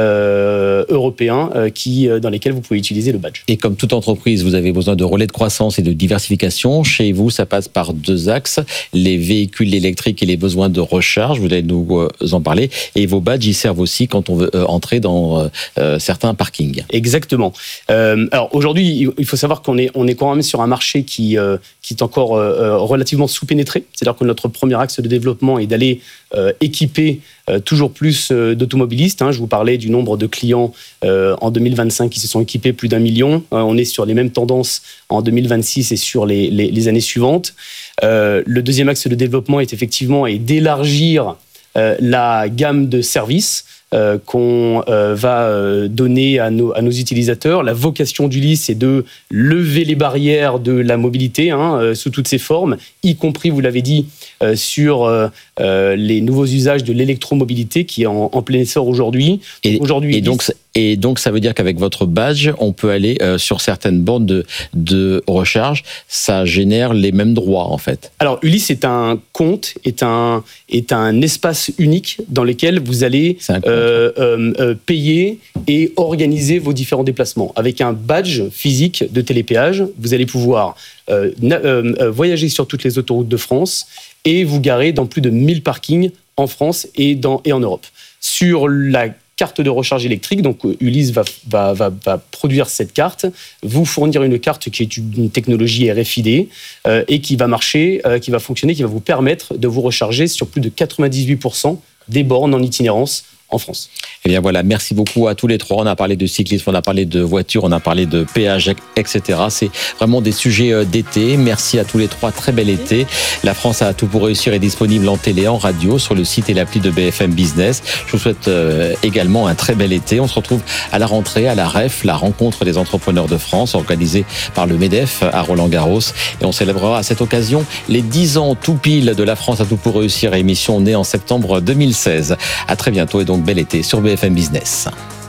euh, européens euh, qui, euh, dans lesquels vous pouvez utiliser le badge. Et comme toute entreprise, vous avez besoin de relais de croissance et de diversification. Chez vous, ça passe par deux axes, les véhicules électriques et les besoins de recharge, vous allez nous en parler, et vos badges, ils servent aussi quand on veut entrer dans euh, certains parkings. Exactement. Euh, alors aujourd'hui, il faut savoir qu'on est on est quand même sur un marché qui, euh, qui est encore euh, relativement sous-pénétré. C'est-à-dire que notre premier axe de développement est d'aller euh, équiper euh, toujours plus euh, d'automobilistes. Hein. Je vous parlais du nombre de clients euh, en deux mille vingt-cinq qui se sont équipés plus d'un million. Euh, on est sur les mêmes tendances en deux mille vingt-six et sur les, les, les années suivantes. Euh, le deuxième axe de développement est effectivement est d'élargir euh, la gamme de services Euh, qu'on euh, va euh, donner à nos, à nos utilisateurs. La vocation d'Ulysse est de lever les barrières de la mobilité hein, euh, sous toutes ses formes, y compris, vous l'avez dit, euh, sur euh, euh, les nouveaux usages de l'électromobilité qui est en, en plein essor aujourd'hui. Et, aujourd'hui, et, donc, et donc, ça veut dire qu'avec votre badge, on peut aller euh, sur certaines bornes de, de recharge. Ça génère les mêmes droits, en fait. Alors, Ulysse est un compte, est un, est un espace unique dans lequel vous allez euh, euh, euh, payer et organiser vos différents déplacements. Avec un badge physique de télépéage, vous allez pouvoir euh, euh, voyager sur toutes les autoroutes de France et vous garer dans plus de mille parkings en France et, dans, et en Europe. Sur la carte de recharge électrique, donc Ulysse va, va, va, va produire cette carte, vous fournir une carte qui est une technologie R F I D euh, et qui va marcher, euh, qui va fonctionner, qui va vous permettre de vous recharger sur plus de quatre-vingt-dix-huit pour cent des bornes en itinérance en France. Eh bien voilà, merci beaucoup à tous les trois. On a parlé de cyclisme, on a parlé de voitures, on a parlé de péage, et cetera. C'est vraiment des sujets d'été. Merci à tous les trois. Très bel été. La France a tout pour réussir est disponible en télé, en radio, sur le site et l'appli de B F M Business. Je vous souhaite également un très bel été. On se retrouve à la rentrée, à la R E F, la rencontre des entrepreneurs de France, organisée par le MEDEF à Roland-Garros. Et on célébrera à cette occasion les dix ans tout pile de La France a tout pour réussir, émission née en septembre deux mille seize. À très bientôt et donc bel été sur B F M Business.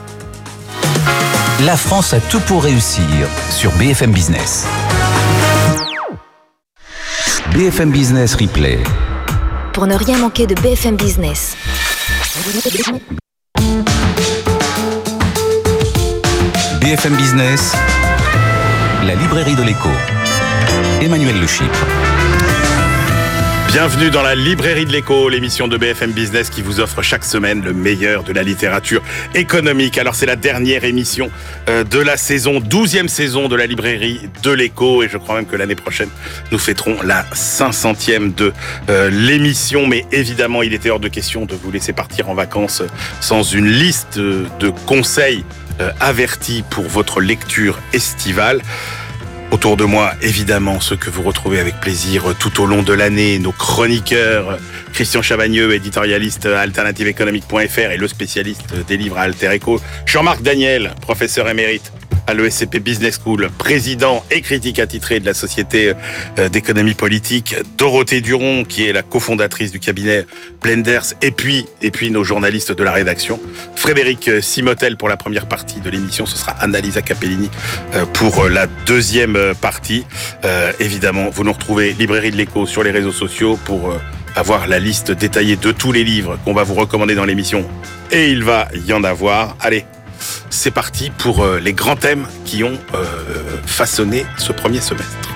La France a tout pour réussir sur B F M Business. B F M Business Replay. Pour ne rien manquer de B F M Business. B F M Business, la librairie de l'écho. Emmanuel Le Chypre. Bienvenue dans la librairie de l'écho, l'émission de B F M Business qui vous offre chaque semaine le meilleur de la littérature économique. Alors c'est la dernière émission de la saison, douzième saison de la librairie de l'écho, et je crois même que l'année prochaine nous fêterons la cinq centième de euh, l'émission. Mais évidemment, il était hors de question de vous laisser partir en vacances sans une liste de conseils euh, avertis pour votre lecture estivale. Autour de moi, évidemment, ceux que vous retrouvez avec plaisir tout au long de l'année, nos chroniqueurs, Christian Chavagneux, éditorialiste à alternative économique point F R et le spécialiste des livres à Alter Echo, Jean-Marc Daniel, professeur émérite à l'E S C P Business School, président et critique attitré de la Société d'économie politique, Dorothée Duron, qui est la cofondatrice du cabinet Blenders, et puis, et puis nos journalistes de la rédaction, Frédéric Simotel pour la première partie de l'émission, ce sera Annalisa Capellini pour la deuxième partie. Euh, évidemment, vous nous retrouvez Librairie de l'Écho sur les réseaux sociaux pour euh, avoir la liste détaillée de tous les livres qu'on va vous recommander dans l'émission. Et il va y en avoir. Allez, c'est parti pour euh, les grands thèmes qui ont euh, façonné ce premier semestre.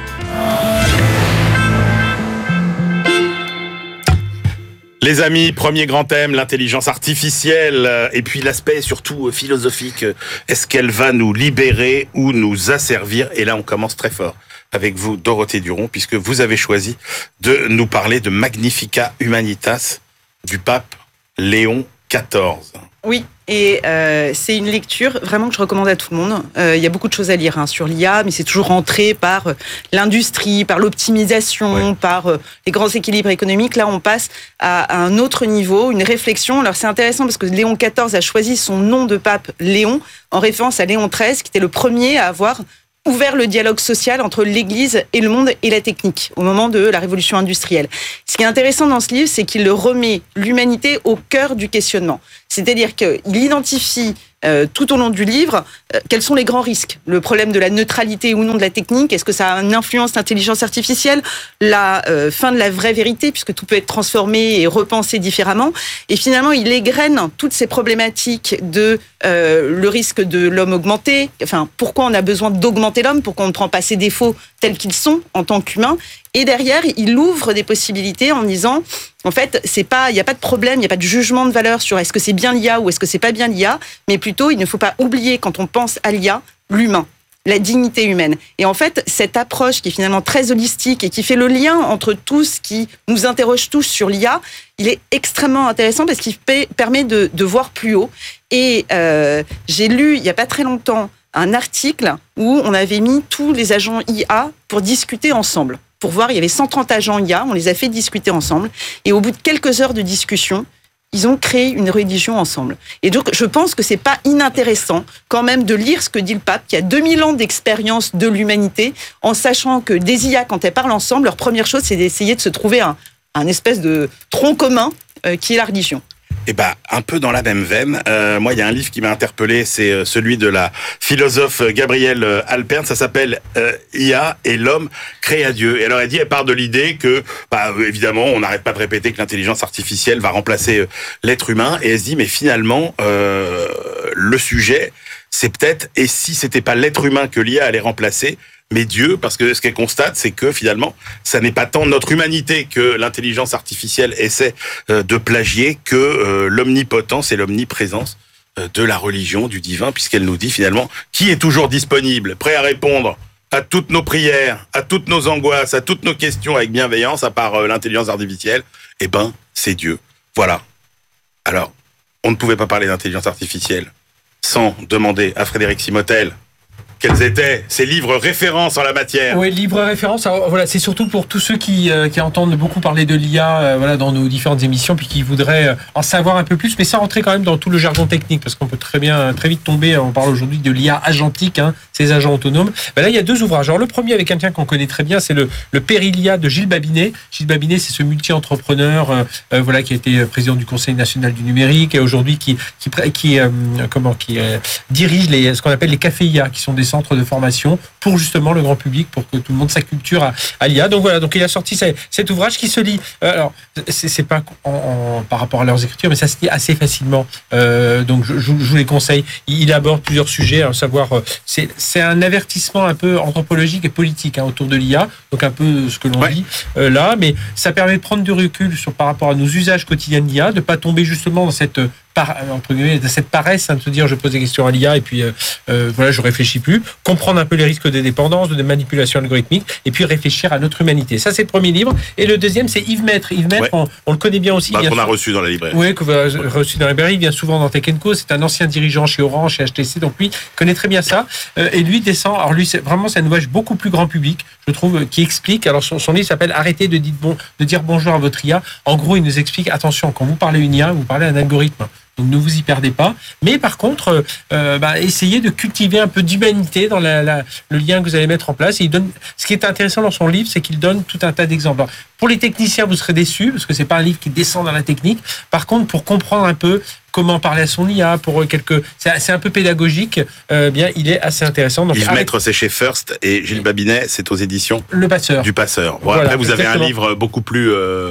Les amis, premier grand thème, l'intelligence artificielle, et puis l'aspect surtout philosophique. Est-ce qu'elle va nous libérer ou nous asservir? Et là, on commence très fort avec vous, Dorothée Duron, puisque vous avez choisi de nous parler de Magnificat Humanitas du pape Léon quatorze. Oui, et euh, c'est une lecture vraiment que je recommande à tout le monde. Euh, il y a beaucoup de choses à lire hein, sur l'I A, mais c'est toujours rentré par euh, l'industrie, par l'optimisation, oui. par euh, les grands équilibres économiques. Là, on passe à, à un autre niveau, une réflexion. Alors, c'est intéressant parce que Léon quatorze a choisi son nom de pape Léon en référence à Léon treize, qui était le premier à avoir ouvert le dialogue social entre l'Église et le monde et la technique au moment de la révolution industrielle. Ce qui est intéressant dans ce livre, c'est qu'il le remet l'humanité au cœur du questionnement. C'est-à-dire qu'il identifie euh, tout au long du livre euh, quels sont les grands risques. Le problème de la neutralité ou non de la technique, est-ce que ça a une influence l'intelligence artificielle? La euh, fin de la vraie vérité, puisque tout peut être transformé et repensé différemment. Et finalement, il égrène toutes ces problématiques de euh, le risque de l'homme augmenté. Enfin, pourquoi on a besoin d'augmenter l'homme? Pourquoi on ne prend pas ses défauts tels qu'ils sont en tant qu'humains? Et derrière, il ouvre des possibilités en disant, en fait, c'est pas, il n'y a pas de problème, il n'y a pas de jugement de valeur sur est-ce que c'est bien l'I A ou est-ce que c'est pas bien l'I A, mais plutôt, il ne faut pas oublier, quand on pense à l'I A, l'humain, la dignité humaine. Et en fait, cette approche qui est finalement très holistique et qui fait le lien entre tout ce qui nous interroge tous sur l'I A, il est extrêmement intéressant parce qu'il permet de, de voir plus haut. Et euh, j'ai lu, il n'y a pas très longtemps, un article où on avait mis tous les agents I A pour discuter ensemble. Pour voir, il y avait cent trente agents I A, on les a fait discuter ensemble. Et au bout de quelques heures de discussion, ils ont créé une religion ensemble. Et donc, je pense que c'est pas inintéressant, quand même, de lire ce que dit le pape, qui a deux mille ans d'expérience de l'humanité, en sachant que des I A, quand elles parlent ensemble, leur première chose, c'est d'essayer de se trouver un, un espèce de tronc commun, euh, qui est la religion. Eh ben, un peu dans la même veine. Euh, moi, il y a un livre qui m'a interpellé, c'est celui de la philosophe Gabrielle Alpern. Ça s'appelle euh, I A et l'homme créé à Dieu. Et alors, elle dit, elle part de l'idée que, bah, évidemment, on n'arrête pas de répéter que l'intelligence artificielle va remplacer euh, l'être humain. Et elle se dit, mais finalement, euh, le sujet, c'est peut-être, et si c'était pas l'être humain que l'I A allait remplacer, mais Dieu, parce que ce qu'elle constate, c'est que finalement, ça n'est pas tant notre humanité que l'intelligence artificielle essaie de plagier que euh, l'omnipotence et l'omniprésence de la religion, du divin, puisqu'elle nous dit finalement qui est toujours disponible, prêt à répondre à toutes nos prières, à toutes nos angoisses, à toutes nos questions avec bienveillance, à part euh, l'intelligence artificielle. Eh ben, c'est Dieu. Voilà. Alors, on ne pouvait pas parler d'intelligence artificielle sans demander à Frédéric Simotel quels étaient ces livres références en la matière. Oui, livres références. Alors, voilà, c'est surtout pour tous ceux qui, euh, qui entendent beaucoup parler de l'I A euh, voilà, dans nos différentes émissions, puis qui voudraient euh, en savoir un peu plus, mais sans rentrer quand même dans tout le jargon technique, parce qu'on peut très bien, très vite tomber, on parle aujourd'hui de l'I A agentique, hein, ces agents autonomes. Ben là, il y a deux ouvrages. Alors, le premier avec quelqu'un qu'on connaît très bien, c'est le, le Périlia de Gilles Babinet. Gilles Babinet, c'est ce multi-entrepreneur euh, euh, voilà, qui a été président du Conseil national du numérique, et aujourd'hui qui, qui, qui, euh, comment, qui euh, dirige les, ce qu'on appelle les cafés I A, qui sont des centres de formation pour justement le grand public, pour que tout le monde s'acculture à, à l'I A. Donc voilà, donc il a sorti cet ouvrage qui se lit. Alors, c'est, c'est pas en, en, par rapport à leurs écritures, mais ça se lit assez facilement. Euh, donc je, je vous les conseille. Il aborde plusieurs sujets, à savoir, c'est, c'est un avertissement un peu anthropologique et politique hein, autour de l'I A, donc un peu ce que l'on ouais. dit euh, là, mais ça permet de prendre du recul sur par rapport à nos usages quotidiens d'I A, de pas tomber justement dans cette Par, entre guillemets, de cette paresse, hein, de se dire je pose des questions à l'I A et puis euh, euh, voilà, je réfléchis plus, comprendre un peu les risques de dépendance, de manipulation algorithmique, et puis réfléchir à notre humanité. Ça, c'est le premier livre. Et le deuxième, c'est Yves Maître. Yves Maître, ouais. on, on le connaît bien aussi. Bah, bien qu'on a souvent. reçu dans la librairie. Oui, qu'on a reçu dans la librairie. Il vient souvent dans Tech and Co. C'est un ancien dirigeant chez Orange, chez H T C, donc lui connaît très bien ça. Euh, et lui descend. Alors lui, c'est vraiment c'est un ouvrage beaucoup plus grand public, je trouve, qui explique. Alors son, son livre s'appelle Arrêtez de dire, bon, de dire bonjour à votre I A. En gros, il nous explique attention, quand vous parlez une I A, vous parlez à un algorithme. Donc ne vous y perdez pas. Mais par contre, euh, bah, essayez de cultiver un peu d'humanité dans la, la, le lien que vous allez mettre en place. Et il donne, ce qui est intéressant dans son livre, c'est qu'il donne tout un tas d'exemples. Alors, pour les techniciens, vous serez déçus, parce que c'est pas un livre qui descend dans la technique. Par contre, pour comprendre un peu comment parler à son I A, pour quelques, c'est, c'est un peu pédagogique, euh, bien, il est assez intéressant. Donc, Yves avec... Maître, c'est chez First, et Gilles Babinet, c'est aux éditions Le Passeur. Du Passeur. Bon, voilà, après, vous exactement. avez un livre beaucoup plus... Euh...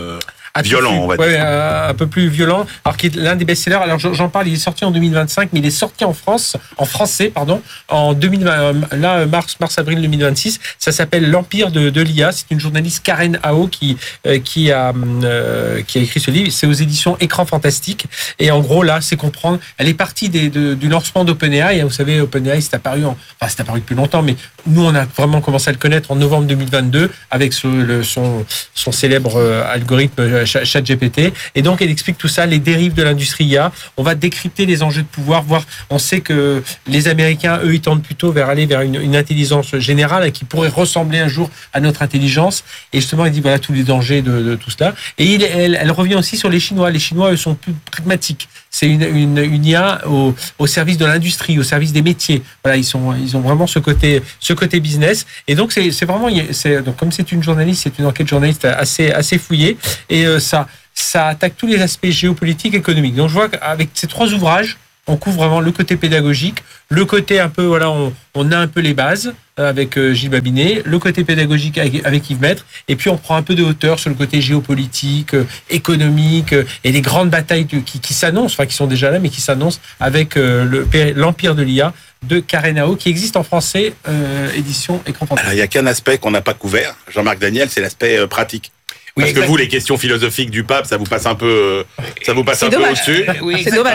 violent, on va dire. Ouais, un peu plus violent. Alors qui est l'un des best-sellers. Alors j'en parle, il est sorti en deux mille vingt-cinq, mais il est sorti en France, en français, pardon, en deux mille vingt, là mars, mars avril deux mille vingt-six. Ça s'appelle L'Empire de, de l'I A. C'est une journaliste Karen Ao qui euh, qui a euh, qui a écrit ce livre. C'est aux éditions Écran Fantastique. Et en gros là, c'est comprendre. Elle est partie des, de, du lancement d'OpenAI. Vous savez, OpenAI c'est apparu, en, enfin c'est apparu depuis longtemps, mais nous on a vraiment commencé à le connaître en novembre deux mille vingt-deux avec ce, le, son son célèbre euh, algorithme ChatGPT. Et donc elle explique tout ça, les dérives de l'industrie I A. On va décrypter les enjeux de pouvoir, voir. On sait que les Américains, eux, ils tendent plutôt vers aller vers une, une intelligence générale qui pourrait ressembler un jour à notre intelligence. Et justement, elle dit voilà tous les dangers de, de tout cela. Et il, elle, elle revient aussi sur les Chinois. Les Chinois, eux, sont plus pragmatiques. C'est une, une, une I A au, au service de l'industrie, au service des métiers. Voilà, ils sont, ils ont vraiment ce côté, ce côté business. Et donc, c'est, c'est vraiment, c'est, donc comme c'est une journaliste, c'est une enquête journaliste assez, assez fouillée. Et euh, ça, ça attaque tous les aspects géopolitiques, économiques. Donc, je vois qu'avec ces trois ouvrages, on couvre vraiment le côté pédagogique, le côté un peu, voilà, on, on a un peu les bases avec euh, Gilles Babinet, le côté pédagogique avec, avec Yves Maître, et puis on prend un peu de hauteur sur le côté géopolitique, euh, économique, euh, et les grandes batailles de, qui, qui s'annoncent, enfin qui sont déjà là, mais qui s'annoncent avec euh, le, l'Empire de l'I A de Karen Ao, qui existe en français, euh, édition Écran Fantastique. Alors, il n'y a qu'un aspect qu'on n'a pas couvert, Jean-Marc Daniel, c'est l'aspect euh, pratique. Oui, Parce que vous, les questions philosophiques du pape, ça vous passe un peu, euh, ça vous passe C'est un dommage. peu au-dessus. Oui, c'est dommage.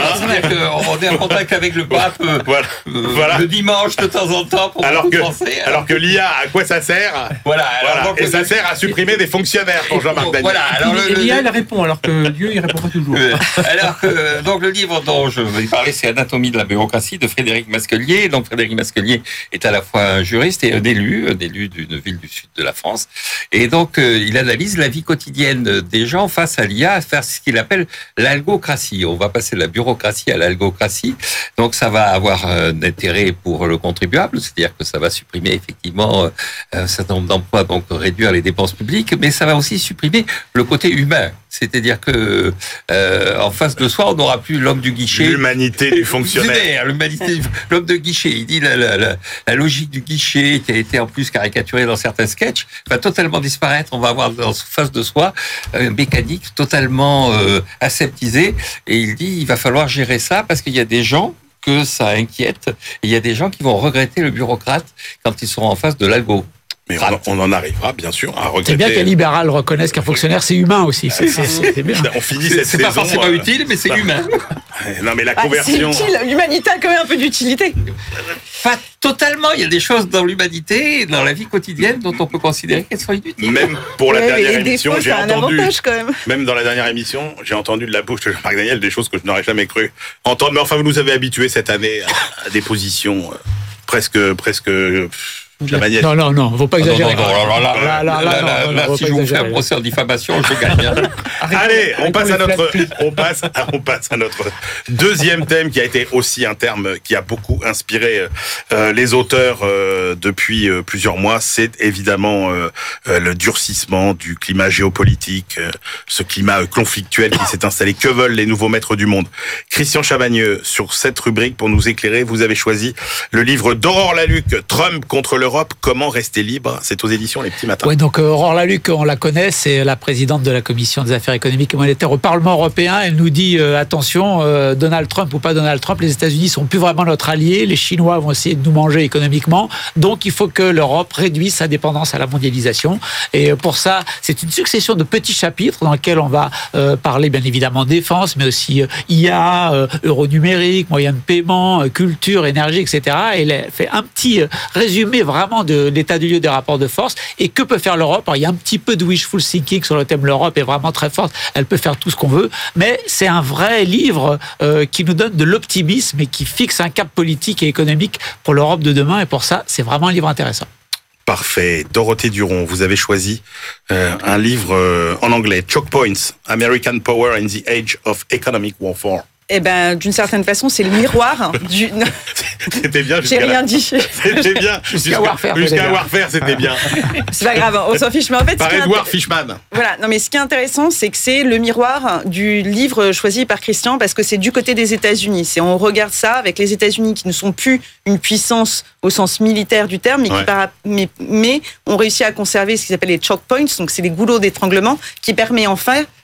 On est en contact avec le pape euh, Voilà. euh, Voilà. le dimanche de temps en temps pour Alors que, penser. alors que l'I A, à quoi ça sert? Voilà. Alors, Voilà. donc, Et le- ça sert à supprimer des fonctionnaires pour Jean-Marc Daniel. Voilà. Alors, le, Et le- l'I A, elle répond, alors que Dieu, il répond pas toujours. Euh, alors que donc le livre dont je vais parler, c'est Anatomie de la bureaucratie de Frédéric Masquelier. Donc Frédéric Masquelier est à la fois un juriste et un élu, un élu d'une ville du sud de la France. Et donc euh, il analyse la vie quotidienne des gens face à l'I A, à faire ce qu'il appelle l'algocratie. On va passer de la bureaucratie à l'algocratie. Donc ça va avoir un intérêt pour le contribuable, c'est-à-dire que ça va supprimer effectivement un certain nombre d'emplois, donc réduire les dépenses publiques, mais ça va aussi supprimer le côté humain. C'est-à-dire que euh, en face de soi, on n'aura plus l'homme du guichet. L'humanité du fonctionnaire. L'humanité, l'homme de guichet. Il dit la, la, la, la logique du guichet, qui a été en plus caricaturée dans certains sketchs, va totalement disparaître. On va avoir en face de soi une mécanique totalement euh, aseptisée. Et il dit il va falloir gérer ça parce qu'il y a des gens que ça inquiète. Et il y a des gens qui vont regretter le bureaucrate quand ils seront en face de l'algo. Mais on, on en arrivera, bien sûr, à regretter. C'est bien qu'un libéral reconnaisse qu'un fonctionnaire, c'est humain aussi. C'est, c'est, c'est bien. On finit cette C'est saison. pas forcément euh, utile, mais c'est bah, humain. Non, mais la Ah, c'est conversion. utile. L'humanité a quand même un peu d'utilité. Pas totalement. Il y a des choses dans l'humanité et dans la vie quotidienne dont on peut considérer qu'elles sont inutiles. Même pour la Ouais, dernière et des émission, fois, j'ai ça a un entendu. avantage quand même. Même dans la dernière émission, j'ai entendu de la bouche de Jean-Marc Daniel des choses que je n'aurais jamais cru entendre. Mais enfin, vous nous avez habitués cette année à, à des positions euh, presque, presque. euh, La manière. Non, non, non, faut pas Ah non, exagérer. non, non, là, là, Là, là, là, là, non, là, non, là, faut si pas je vous fais un exagérer. procès en diffamation, je gagne. hein. Allez, on passe à Arrêtons les notre, flatteries. on passe, à- on passe à notre deuxième thème qui a été aussi un terme qui a beaucoup inspiré euh, les auteurs euh, depuis euh, plusieurs mois. C'est évidemment euh, euh, le durcissement du climat géopolitique, euh, ce climat euh, conflictuel qui s'est installé. Que veulent les nouveaux maîtres du monde? Christian Chavagneux, sur cette rubrique, pour nous éclairer, vous avez choisi le livre d'Aurore Laluc, Trump contre l'Europe, comment rester libre. C'est aux éditions Les Petits Matins. Oui, donc euh, Aurore Laluc, on la connaît, c'est la présidente de la Commission des affaires économiques et monétaires au Parlement européen. Elle nous dit euh, attention, euh, Donald Trump ou pas Donald Trump, les États-Unis sont plus vraiment notre allié. Les Chinois vont essayer de nous manger économiquement. Donc il faut que l'Europe réduise sa dépendance à la mondialisation. Et euh, pour ça, c'est une succession de petits chapitres dans lesquels on va euh, parler bien évidemment défense, mais aussi euh, I A, euh, euro numérique, moyens de paiement, euh, culture, énergie, et cetera. Et elle fait un petit euh, résumé vraiment de l'état du lieu des rapports de force et que peut faire l'Europe. Alors, il y a un petit peu de wishful thinking sur le thème l'Europe est vraiment très forte, elle peut faire tout ce qu'on veut, mais c'est un vrai livre euh, qui nous donne de l'optimisme et qui fixe un cap politique et économique pour l'Europe de demain, et pour ça, c'est vraiment un livre intéressant. Parfait. Dorothée Duron, vous avez choisi euh, un livre euh, en anglais, Choke Points, American Power in the Age of Economic Warfare. Eh ben, d'une certaine façon, c'est le miroir du. C'était bien J'ai jusqu'à rien là. dit. C'était bien. Jusqu'à Warfare, Jusqu'à c'était bien. Warfare, c'était bien. C'est pas grave, on s'en fiche. Mais en fait, Par ce qui est Edward inté- Fishman. Voilà, non mais ce qui est intéressant, c'est que c'est le miroir du livre choisi par Christian, parce que c'est du côté des États-Unis. C'est on regarde ça avec les États-Unis qui ne sont plus une puissance au sens militaire du terme, mais, Ouais. qui par, mais, mais ont réussi à conserver ce qu'ils appellent les choke points, donc c'est les goulots d'étranglement, qui permet enfin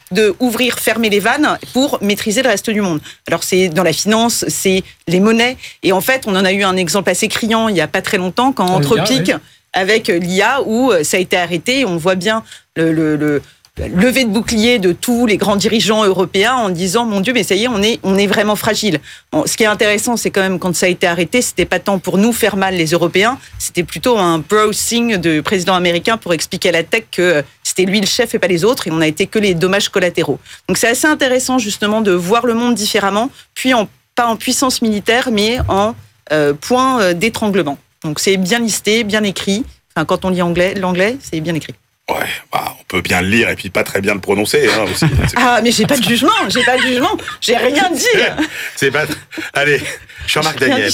de ouvrir, fermer les vannes pour maîtriser le reste du monde. Alors c'est dans la finance, c'est les monnaies, et en fait on en a eu un exemple assez criant il y a pas très longtemps quand Anthropic, oui. avec l'I A, où ça a été arrêté, on voit bien le, le, le levée de bouclier de tous les grands dirigeants européens en disant mon Dieu, mais ça y est, on est, on est vraiment fragile. Bon, ce qui est intéressant, c'est quand même quand ça a été arrêté, c'était pas tant pour nous faire mal les Européens, c'était plutôt un browsing du président américain pour expliquer à la tech que c'était lui le chef et pas les autres, et on n'a été que les dommages collatéraux. Donc c'est assez intéressant justement de voir le monde différemment, puis en, pas en puissance militaire, mais en euh, point d'étranglement. Donc c'est bien listé, bien écrit. Enfin, quand on lit anglais, l'anglais, c'est bien écrit. Ouais, bah, on peut bien le lire et puis pas très bien le prononcer hein, aussi. Ah, mais j'ai pas de jugement, j'ai pas de jugement, j'ai rien dit. C'est pas. Allez, Jean-Marc Daniel.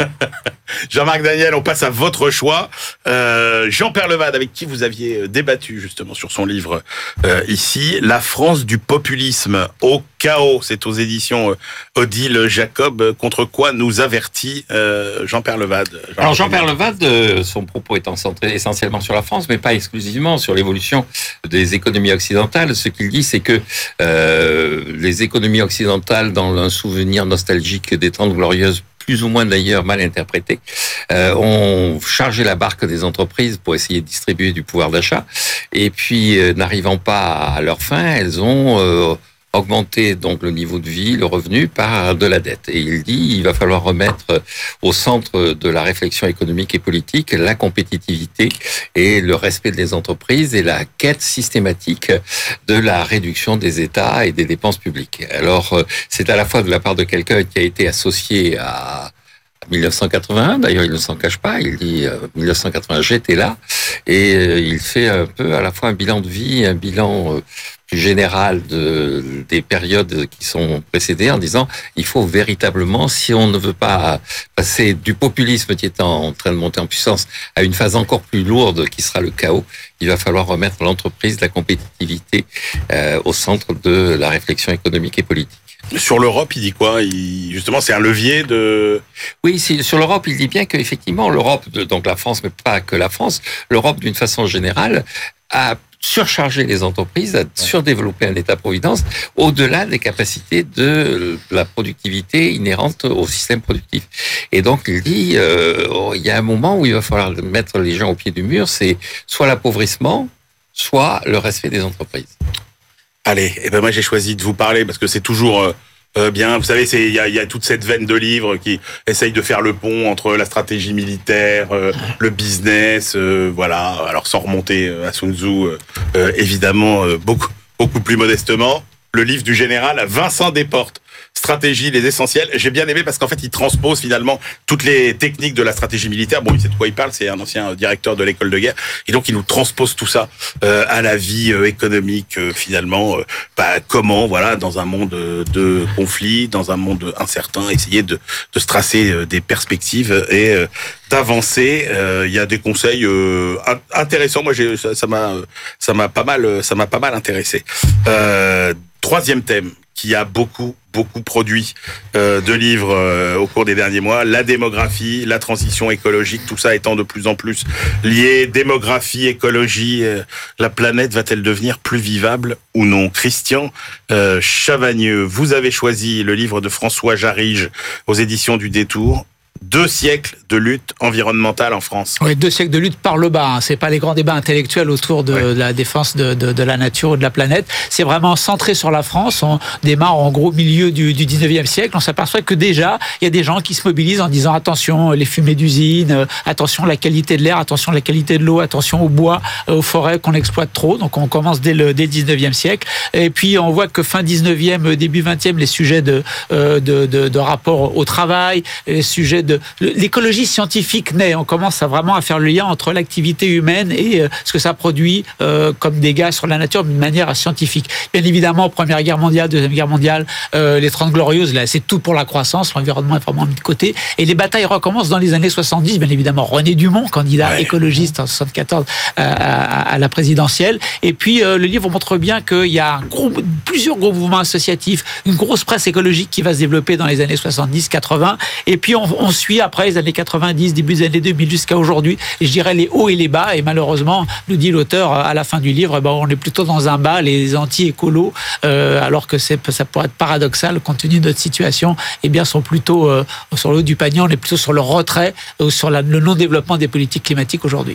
Jean-Marc Daniel, on passe à votre choix. Euh, Jean Peyrelevade, avec qui vous aviez débattu justement sur son livre euh, ici, La France du populisme au chaos. C'est aux éditions euh, Odile Jacob. Contre quoi nous avertit euh, Jean Peyrelevade? Jean Alors Jean Peyrelevade, euh, son propos étant centré essentiellement sur la France, mais pas exclusivement sur l'évolution des économies occidentales. Ce qu'il dit, c'est que euh, les économies occidentales, dans un souvenir nostalgique des Trente Glorieuses, plus ou moins d'ailleurs mal interprété, euh, ont chargé la barque des entreprises pour essayer de distribuer du pouvoir d'achat. Et puis, euh, n'arrivant pas à leur fin, elles ont euh, augmenté donc le niveau de vie, le revenu par de la dette. Et il dit, il va falloir remettre au centre de la réflexion économique et politique la compétitivité et le respect des entreprises et la quête systématique de la réduction des États et des dépenses publiques. Alors, c'est à la fois de la part de quelqu'un qui a été associé à mille neuf cent quatre-vingt-un, d'ailleurs il ne s'en cache pas, il dit euh, mille neuf cent quatre-vingts, j'étais là, et euh, il fait un peu à la fois un bilan de vie, un bilan euh, plus général de, des périodes qui sont précédées en disant il faut véritablement, si on ne veut pas passer du populisme qui est en train de monter en puissance à une phase encore plus lourde qui sera le chaos, il va falloir remettre l'entreprise, la compétitivité euh, au centre de la réflexion économique et politique. Sur l'Europe, il dit quoi? il, Justement, c'est un levier de... Oui, sur l'Europe, il dit bien qu'effectivement, l'Europe, donc la France, mais pas que la France, l'Europe, d'une façon générale, a surchargé les entreprises, a surdéveloppé un État-providence au-delà des capacités de la productivité inhérente au système productif. Et donc, il dit, euh, oh, il y a un moment où il va falloir mettre les gens au pied du mur, c'est soit l'appauvrissement, soit le respect des entreprises. Allez, et ben moi j'ai choisi de vous parler parce que c'est toujours euh, euh, bien. Vous savez, c'est il y a, y a toute cette veine de livres qui essaye de faire le pont entre la stratégie militaire, euh, le business, euh, voilà. Alors sans remonter à Sun Tzu, euh, euh, évidemment, euh, beaucoup beaucoup plus modestement, le livre du général Vincent Desportes. Stratégie, les essentiels. J'ai bien aimé parce qu'en fait, il transpose finalement toutes les techniques de la stratégie militaire. Bon, il sait de quoi il parle, c'est un ancien directeur de l'école de guerre. Et donc, il nous transpose tout ça euh, à la vie euh, économique, euh, finalement. Euh, bah, comment, voilà, dans un monde de conflit, dans un monde incertain, essayer de, de se tracer euh, des perspectives et euh, d'avancer. Euh, il y a des conseils euh, intéressants. Moi, j'ai, ça, ça m'a, ça m'a pas mal, ça m'a pas mal intéressé. Euh, troisième thème qui a beaucoup, beaucoup produit euh, de livres euh, au cours des derniers mois. La démographie, la transition écologique, tout ça étant de plus en plus lié. Démographie, écologie, euh, la planète va-t-elle devenir plus vivable ou non? Christian euh, Chavagneux, vous avez choisi le livre de François Jarige aux éditions du Détour. Deux siècles de lutte environnementale en France. Oui, deux siècles de lutte par le bas. Hein. C'est pas les grands débats intellectuels autour de, ouais. de la défense de, de, de la nature ou de la planète. C'est vraiment centré sur la France. On démarre en gros milieu du, du dix-neuvième siècle. On s'aperçoit que déjà, il y a des gens qui se mobilisent en disant attention, les fumées d'usines, attention la qualité de l'air, attention la qualité de l'eau, attention au bois, aux forêts qu'on exploite trop. Donc on commence dès le, dès le dix-neuvième siècle. Et puis on voit que fin dix-neuvième, début vingtième, les sujets de, euh, de, de, de rapport au travail, les sujets de l'écologie scientifique naît. On commence à vraiment à faire le lien entre l'activité humaine et ce que ça produit euh, comme dégâts sur la nature d'une manière scientifique. Bien évidemment, Première Guerre mondiale, Deuxième Guerre mondiale, euh, les Trente Glorieuses, là, c'est tout pour la croissance. L'environnement est vraiment mis de côté. Et les batailles recommencent dans les années soixante-dix. Bien évidemment, René Dumont, candidat ouais. écologiste en soixante-quatorze à, à, à la présidentielle. Et puis, euh, le livre montre bien qu'il y a un gros, plusieurs gros mouvements associatifs, une grosse presse écologique qui va se développer dans les années soixante-dix quatre-vingts. Et puis, on, on suit après les années quatre-vingt-dix, début des années deux mille jusqu'à aujourd'hui. Et je dirais les hauts et les bas. Et malheureusement, nous dit l'auteur à la fin du livre, eh ben, on est plutôt dans un bas, les anti-écolos, euh, alors que c'est, ça pourrait être paradoxal compte tenu de notre situation. Eh bien, sont plutôt euh, sur le haut du panier. On est plutôt sur le retrait ou sur la, le non-développement des politiques climatiques aujourd'hui.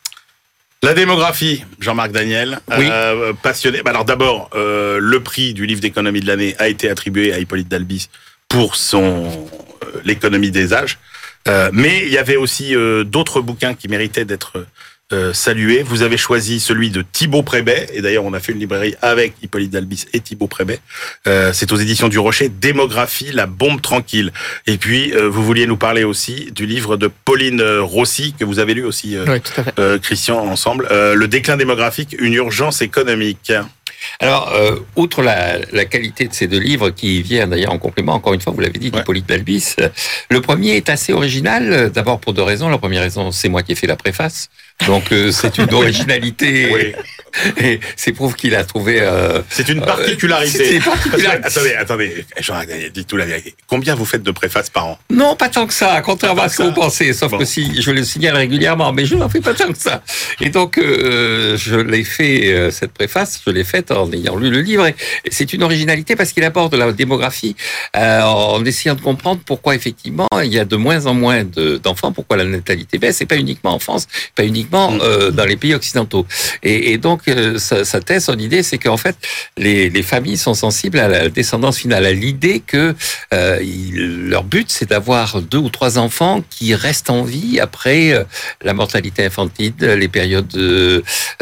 La démographie, Jean-Marc Daniel, oui. euh, passionné. Alors d'abord, euh, le prix du livre d'économie de l'année a été attribué à Hippolyte Dalbis pour son euh, l'économie des âges. Euh, mais il y avait aussi euh, d'autres bouquins qui méritaient d'être euh, salués. Vous avez choisi celui de Thibaut Prébet, et d'ailleurs on a fait une librairie avec Hippolyte Dalbis et Thibaut Prébet. Euh, c'est aux éditions du Rocher, Démographie, la bombe tranquille. Et puis euh, vous vouliez nous parler aussi du livre de Pauline Rossi, que vous avez lu aussi, euh, oui, tout à fait. euh, Christian, ensemble, euh, Le déclin démographique, une urgence économique. Alors, euh, outre la, la qualité de ces deux livres, qui vient d'ailleurs en complément, encore une fois, vous l'avez dit, d'Hippolyte Dalbis, le premier est assez original, d'abord pour deux raisons. La première raison, c'est moi qui ai fait la préface. Donc, euh, c'est une originalité. Oui. Et c'est prouve qu'il a trouvé... Euh, c'est une particularité. Euh, c'est une particularité. Parce que, attendez, attendez, Jean-Marc Daniel, dites tout la vérité. Combien vous faites de préfaces par an? Non, pas tant que ça, contrairement à ce que vous pensez. Sauf bon. que si je le signale régulièrement, mais je n'en fais pas tant que ça. Et donc, euh, je l'ai fait, euh, cette préface, je l'ai faite en ayant lu le livre. Et c'est une originalité parce qu'il aborde la démographie euh, en essayant de comprendre pourquoi, effectivement, il y a de moins en moins de, d'enfants, pourquoi la natalité baisse, et pas uniquement en France, pas uniquement euh, dans les pays occidentaux. Et, et donc, euh, sa, sa thèse, son idée, c'est qu'en fait, les, les familles sont sensibles à la descendance finale, à l'idée que euh, il, leur but, c'est d'avoir deux ou trois enfants qui restent en vie après euh, la mortalité infantile, les périodes de,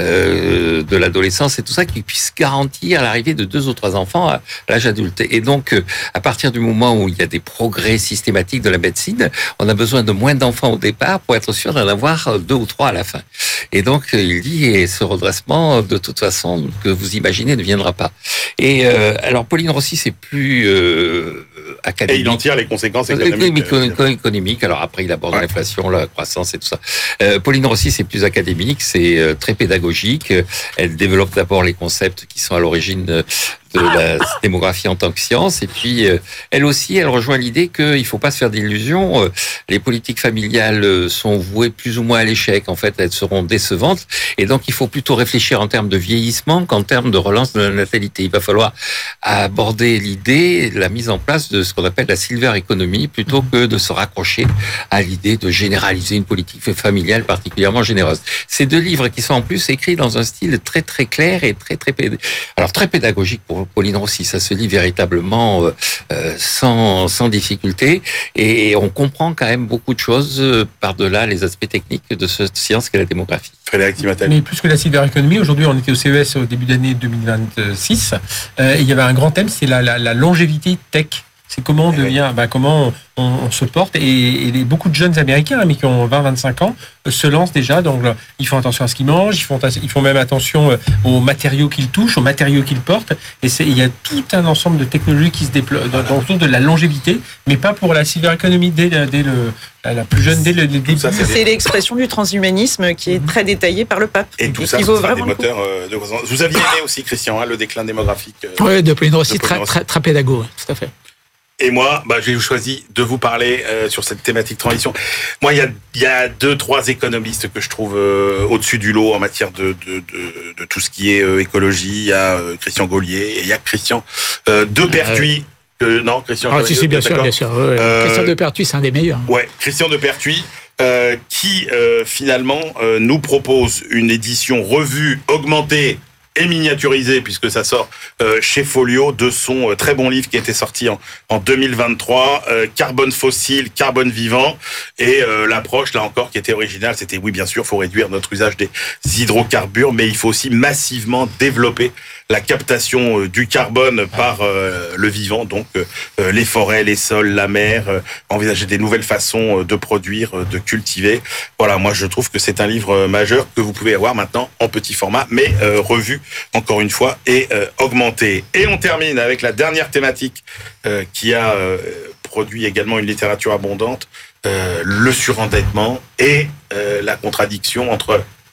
euh, de l'adolescence et tout ça, qui puissent garantir l'arrivée de deux ou trois enfants à l'âge adulte. Et donc, euh, à partir du moment où il y a des progrès systématiques de la médecine, on a besoin de moins d'enfants au départ pour être sûr d'en avoir deux ou trois à la fin. Et donc, il dit, et ce redressement, de toute façon, que vous imaginez, ne viendra pas. Et euh, alors, Pauline Rossi, c'est plus euh, académique. Et il en tire les conséquences économiques. Économique, économique. Alors après, il aborde ouais. l'inflation, la croissance et tout ça. Euh, Pauline Rossi, c'est plus académique, c'est euh, très pédagogique. Elle développe d'abord les concepts qui sont à l'origine de de la démographie en tant que science. Et puis, euh, elle aussi, elle rejoint l'idée qu'il ne faut pas se faire d'illusions. Euh, les politiques familiales sont vouées plus ou moins à l'échec. En fait, elles seront décevantes. Et donc, il faut plutôt réfléchir en termes de vieillissement qu'en termes de relance de la natalité. Il va falloir aborder l'idée, la mise en place de ce qu'on appelle la silver economy, plutôt que de se raccrocher à l'idée de généraliser une politique familiale particulièrement généreuse. Ces deux livres qui sont en plus écrits dans un style très, très clair et très, très, péd... alors, très pédagogique pour Pauline Rossi, ça se lit véritablement euh, sans, sans difficulté et on comprend quand même beaucoup de choses euh, par-delà les aspects techniques de cette science qu'est la démographie. Frédéric Simatel. Mais plus que la silver economy, aujourd'hui on était au C E S au début d'année deux mille vingt-six euh, et il y avait un grand thème, c'est la, la, la longévité tech. C'est comment on devient, ben comment on, on se porte. Et, et les, beaucoup de jeunes Américains, hein, mais qui ont vingt à vingt-cinq ans, euh, se lancent déjà. Donc, là, ils font attention à ce qu'ils mangent, ils font, ils font même attention euh, aux matériaux qu'ils touchent, aux matériaux qu'ils portent. Et c'est, il y a tout un ensemble de technologies qui se déploient dans, dans le sens de la longévité, mais pas pour la silver economy dès, dès le, la plus jeune, dès le début. C'est, c'est l'expression du transhumanisme qui est très détaillée par le pape. Et tout ça, vaut c'est vraiment des moteurs euh, de croissance. Vous aviez aimé aussi, Christian, hein, le déclin démographique. Euh, oui, de Pauline Rossi, de Pauline très, Rossi. très, très pédago, tout à fait. Et moi, bah, j'ai choisi de vous parler euh, sur cette thématique transition. Moi, il y a, y a deux, trois économistes que je trouve euh, au-dessus du lot en matière de, de, de, de tout ce qui est euh, écologie. Il y a euh, Christian Gaulier et il y a Christian euh, Depertuis. Euh, non, Christian. Ah, si, si, bien sûr, bien sûr. Ouais, euh, Christian Depertuis, c'est un des meilleurs. Ouais, Christian Depertuis. Euh, qui euh, finalement euh, nous propose une édition revue, augmentée et miniaturisé, puisque ça sort euh, chez Folio, de son euh, très bon livre qui était sorti en, en deux mille vingt-trois, euh, Carbone fossile, carbone vivant, et euh, l'approche, là encore, qui était originale, c'était, oui, bien sûr, il faut réduire notre usage des hydrocarbures, mais il faut aussi massivement développer la captation euh, du carbone par euh, le vivant, donc euh, les forêts, les sols, la mer, euh, envisager des nouvelles façons euh, de produire, euh, de cultiver. Voilà, moi je trouve que c'est un livre euh, majeur que vous pouvez avoir maintenant en petit format, mais euh, revu encore une fois et euh, augmenté. Et on termine avec la dernière thématique euh, qui a euh, produit également une littérature abondante, euh, le surendettement et euh, la contradiction entre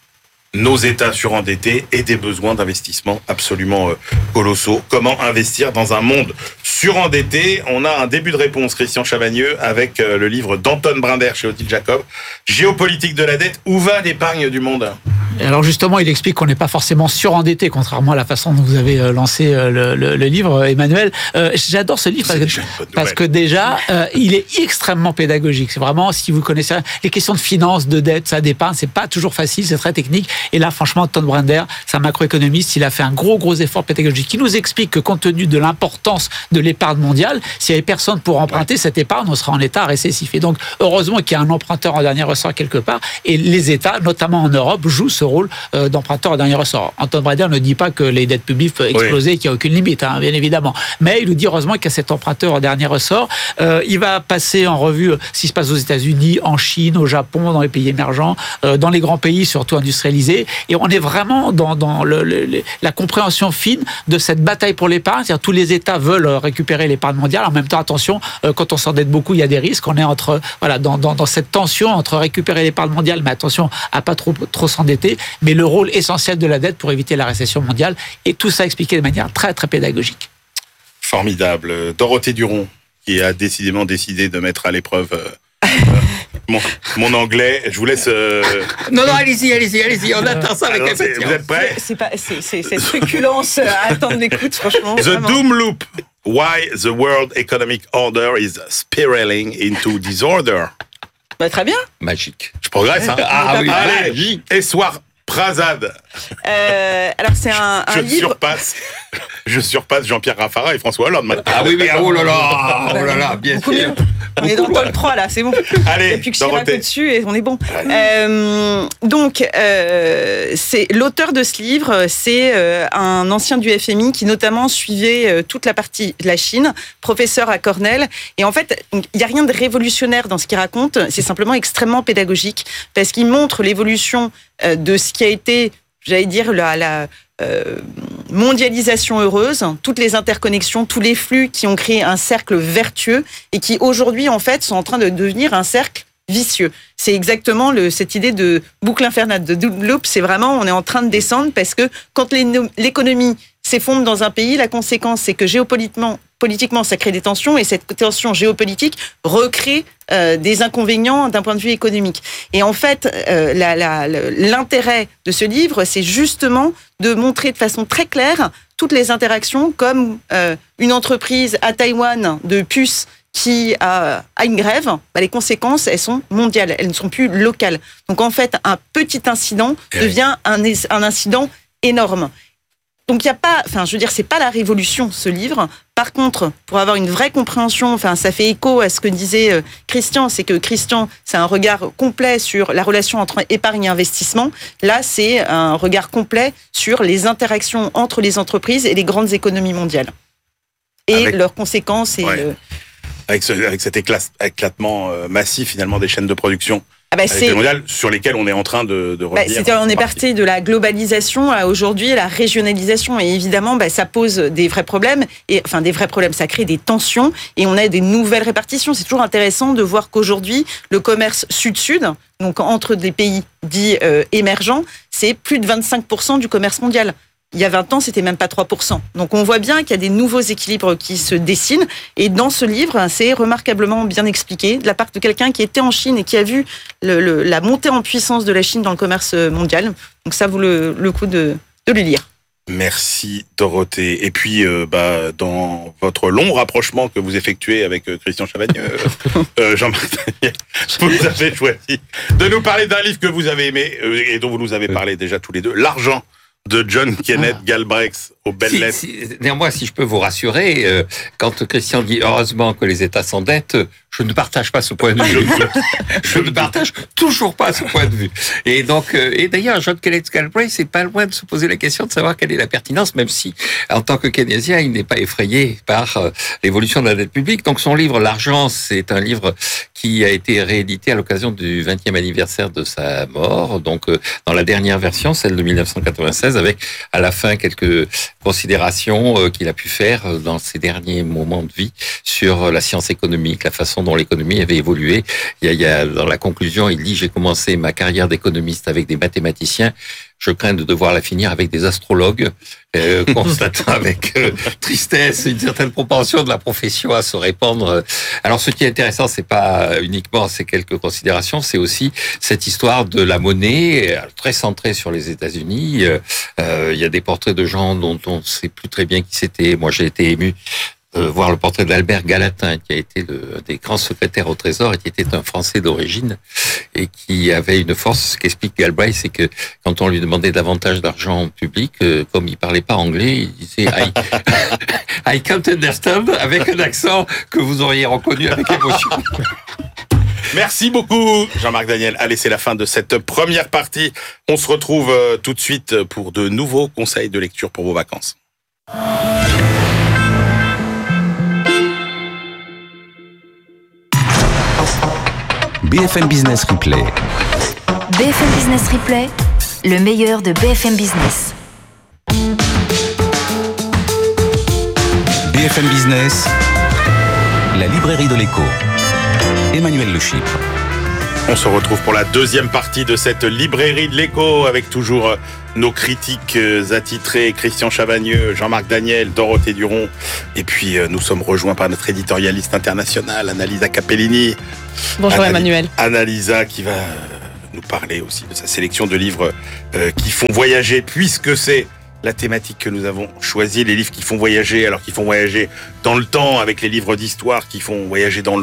nos États surendettés et des besoins d'investissement absolument euh, colossaux. Comment investir dans un monde surendetté? On a un début de réponse, Christian Chavagneux, avec euh, le livre d'Anton Brinder chez Odile Jacob, Géopolitique de la dette, où va l'épargne du monde? Alors justement, il explique qu'on n'est pas forcément surendetté, contrairement à la façon dont vous avez lancé le, le, le livre, Emmanuel. Euh, j'adore ce livre parce que, parce que déjà, euh, il est extrêmement pédagogique. C'est vraiment, si vous connaissez les questions de finance, de dette, ça d'épargne, c'est pas toujours facile, c'est très technique. Et là, franchement, Anton Brinder, c'est un macroéconomiste, il a fait un gros, gros effort pédagogique. Il nous explique que compte tenu de l'importance de l'épargne mondiale, s'il n'y avait personne pour emprunter cette épargne, on serait en état récessif. Et donc, heureusement qu'il y a un emprunteur en dernier ressort quelque part, et les États, notamment en Europe, jouent ce rôle d'emprunteur en dernier ressort. Anton Brinder ne dit pas que les dettes publiques peuvent exploser, oui, et qu'il n'y a aucune limite, hein, bien évidemment. Mais il nous dit heureusement qu'il y a cet emprunteur en dernier ressort. Euh, il va passer en revue ce qui se passe aux États-Unis, en Chine, au Japon, dans les pays émergents, euh, dans les grands pays surtout industrialisés. Et on est vraiment dans, dans le, le, la compréhension fine de cette bataille pour l'épargne. C'est-à-dire tous les États veulent récupérer l'épargne mondiale. En même temps, attention, euh, quand on s'endette beaucoup, il y a des risques. On est entre voilà dans, dans, dans cette tension entre récupérer l'épargne mondiale, mais attention à pas trop trop s'endetter. Mais le rôle essentiel de la dette pour éviter la récession mondiale, et tout ça expliqué de manière très très pédagogique. Formidable. Dorothée Duron, qui a décidément décidé de mettre à l'épreuve euh, mon, mon anglais. Je vous laisse... Euh... Non, non, allez-y, allez-y, allez-y, on attend ça avec impatience. Vous êtes prêts? C'est pas, c'est, c'est cette truculence à attendre l'écoute, franchement. The vraiment. Doom Loop. Why the World Economic Order is spiraling into disorder. Bah, très bien. Magique. Je progresse, hein? Ah, ah oui, allez, magique. Et soir Prazade. Euh, alors c'est un, un je livre. Surpasse, je surpasse Jean-Pierre Raffarin et François Hollande maintenant. Ah oui, oui, oh là là, oh là là, bien Beaucoup sûr. Mieux. On est dans le top trois là, c'est bon. Allez, et puis que Chirac au-dessus et on est bon. Euh, donc, euh, c'est l'auteur de ce livre, c'est euh, un ancien du F M I qui notamment suivait euh, toute la partie de la Chine, professeur à Cornell. Et en fait, il n'y a rien de révolutionnaire dans ce qu'il raconte, c'est simplement extrêmement pédagogique parce qu'il montre l'évolution euh, de ce qui a été, j'allais dire, la, la euh, mondialisation heureuse, toutes les interconnexions, tous les flux qui ont créé un cercle vertueux et qui aujourd'hui, en fait, sont en train de devenir un cercle vicieux. C'est exactement le, cette idée de boucle infernale, de doom loop. C'est vraiment, on est en train de descendre parce que quand l'économie s'effondre dans un pays, la conséquence, c'est que géopolitiquement, politiquement, ça crée des tensions et cette tension géopolitique recrée euh, des inconvénients d'un point de vue économique. Et en fait, euh, la, la, l'intérêt de ce livre, c'est justement de montrer de façon très claire toutes les interactions, comme euh, une entreprise à Taïwan de puces qui a, a une grève, bah, les conséquences, elles sont mondiales, elles ne sont plus locales. Donc en fait, un petit incident devient un, un incident énorme. Donc il y a pas, enfin je veux dire, c'est pas la révolution ce livre. Par contre, pour avoir une vraie compréhension, enfin ça fait écho à ce que disait euh, Christian, c'est que Christian, c'est un regard complet sur la relation entre épargne et investissement. Là, c'est un regard complet sur les interactions entre les entreprises et les grandes économies mondiales et avec leurs conséquences et ouais. le... avec, ce, avec cet éclat, éclatement euh, massif finalement des chaînes de production. Ah bah c'est mondiale sur lesquelles on est en train de, de revenir. Bah on est parti de la globalisation à aujourd'hui la régionalisation et évidemment bah, ça pose des vrais problèmes et enfin des vrais problèmes, ça crée des tensions et on a des nouvelles répartitions. C'est toujours intéressant de voir qu'aujourd'hui le commerce sud-sud, donc entre des pays dits euh, émergents, c'est plus de vingt-cinq pour cent du commerce mondial. Il y a vingt ans, c'était même pas trois pour cent. Donc on voit bien qu'il y a des nouveaux équilibres qui se dessinent. Et dans ce livre, c'est remarquablement bien expliqué de la part de quelqu'un qui était en Chine et qui a vu le, le, la montée en puissance de la Chine dans le commerce mondial. Donc ça vaut le, le coup de, de le lire. Merci Dorothée. Et puis, euh, bah, dans votre long rapprochement que vous effectuez avec euh, Christian Chavagneux, euh, euh, Jean-Marc Daniel, vous avez choisi de nous parler d'un livre que vous avez aimé euh, et dont vous nous avez parlé déjà tous les deux, L'argent de John Kenneth ah. Galbraith aux belles si, lettres. Si, néanmoins, si je peux vous rassurer, euh, quand Christian dit heureusement que les États s'endettent, je ne partage pas ce point de vue. je ne partage toujours pas ce point de vue. Et donc, euh, et d'ailleurs, John Kenneth Galbraith c'est pas loin de se poser la question de savoir quelle est la pertinence, même si, en tant que keynésien, il n'est pas effrayé par euh, l'évolution de la dette publique. Donc, son livre L'argent, c'est un livre qui a été réédité à l'occasion du vingtième anniversaire de sa mort. Donc, euh, dans la dernière version, celle de dix-neuf cent quatre-vingt-seize, avec à la fin quelques considérations euh, qu'il a pu faire euh, dans ses derniers moments de vie sur euh, la science économique, la façon dont l'économie avait évolué. Il y a, il y a, dans la conclusion, il dit « J'ai commencé ma carrière d'économiste avec des mathématiciens. je crains de devoir la finir avec des astrologues, euh, constatant avec euh, tristesse une certaine propension de la profession à se répandre. Alors, ce qui est intéressant, c'est pas uniquement ces quelques considérations, c'est aussi cette histoire de la monnaie, très centrée sur les États-Unis. Euh, il y a des portraits de gens dont on ne sait plus très bien qui c'était. Moi, j'ai été ému Euh, voir le portrait d'Albert Gallatin, qui a été le, un des grands secrétaires au Trésor et qui était un Français d'origine et qui avait une force. Ce qu'explique Galbraith, c'est que quand on lui demandait davantage d'argent public, euh, comme il parlait pas anglais, il disait I, I can't understand, avec un accent que vous auriez reconnu avec émotion. Merci beaucoup, Jean-Marc Daniel. Allez, c'est la fin de cette première partie. On se retrouve euh, tout de suite pour de nouveaux conseils de lecture pour vos vacances. B F M Business Replay. B F M Business Replay, le meilleur de B F M Business. B F M Business, la librairie de l'écho. Emmanuel Le Chypre. On se retrouve pour la deuxième partie de cette librairie de l'écho avec toujours nos critiques attitrés, Christian Chavagneux, Jean-Marc Daniel, Dorothée Duron. Et puis nous sommes rejoints par notre éditorialiste internationale, Annalisa Capellini. Bonjour Annal- Emmanuel. Annalisa qui va nous parler aussi de sa sélection de livres euh, qui font voyager, puisque c'est la thématique que nous avons choisie, les livres qui font voyager, alors qu'ils font voyager dans le temps avec les livres d'histoire qui font voyager dans le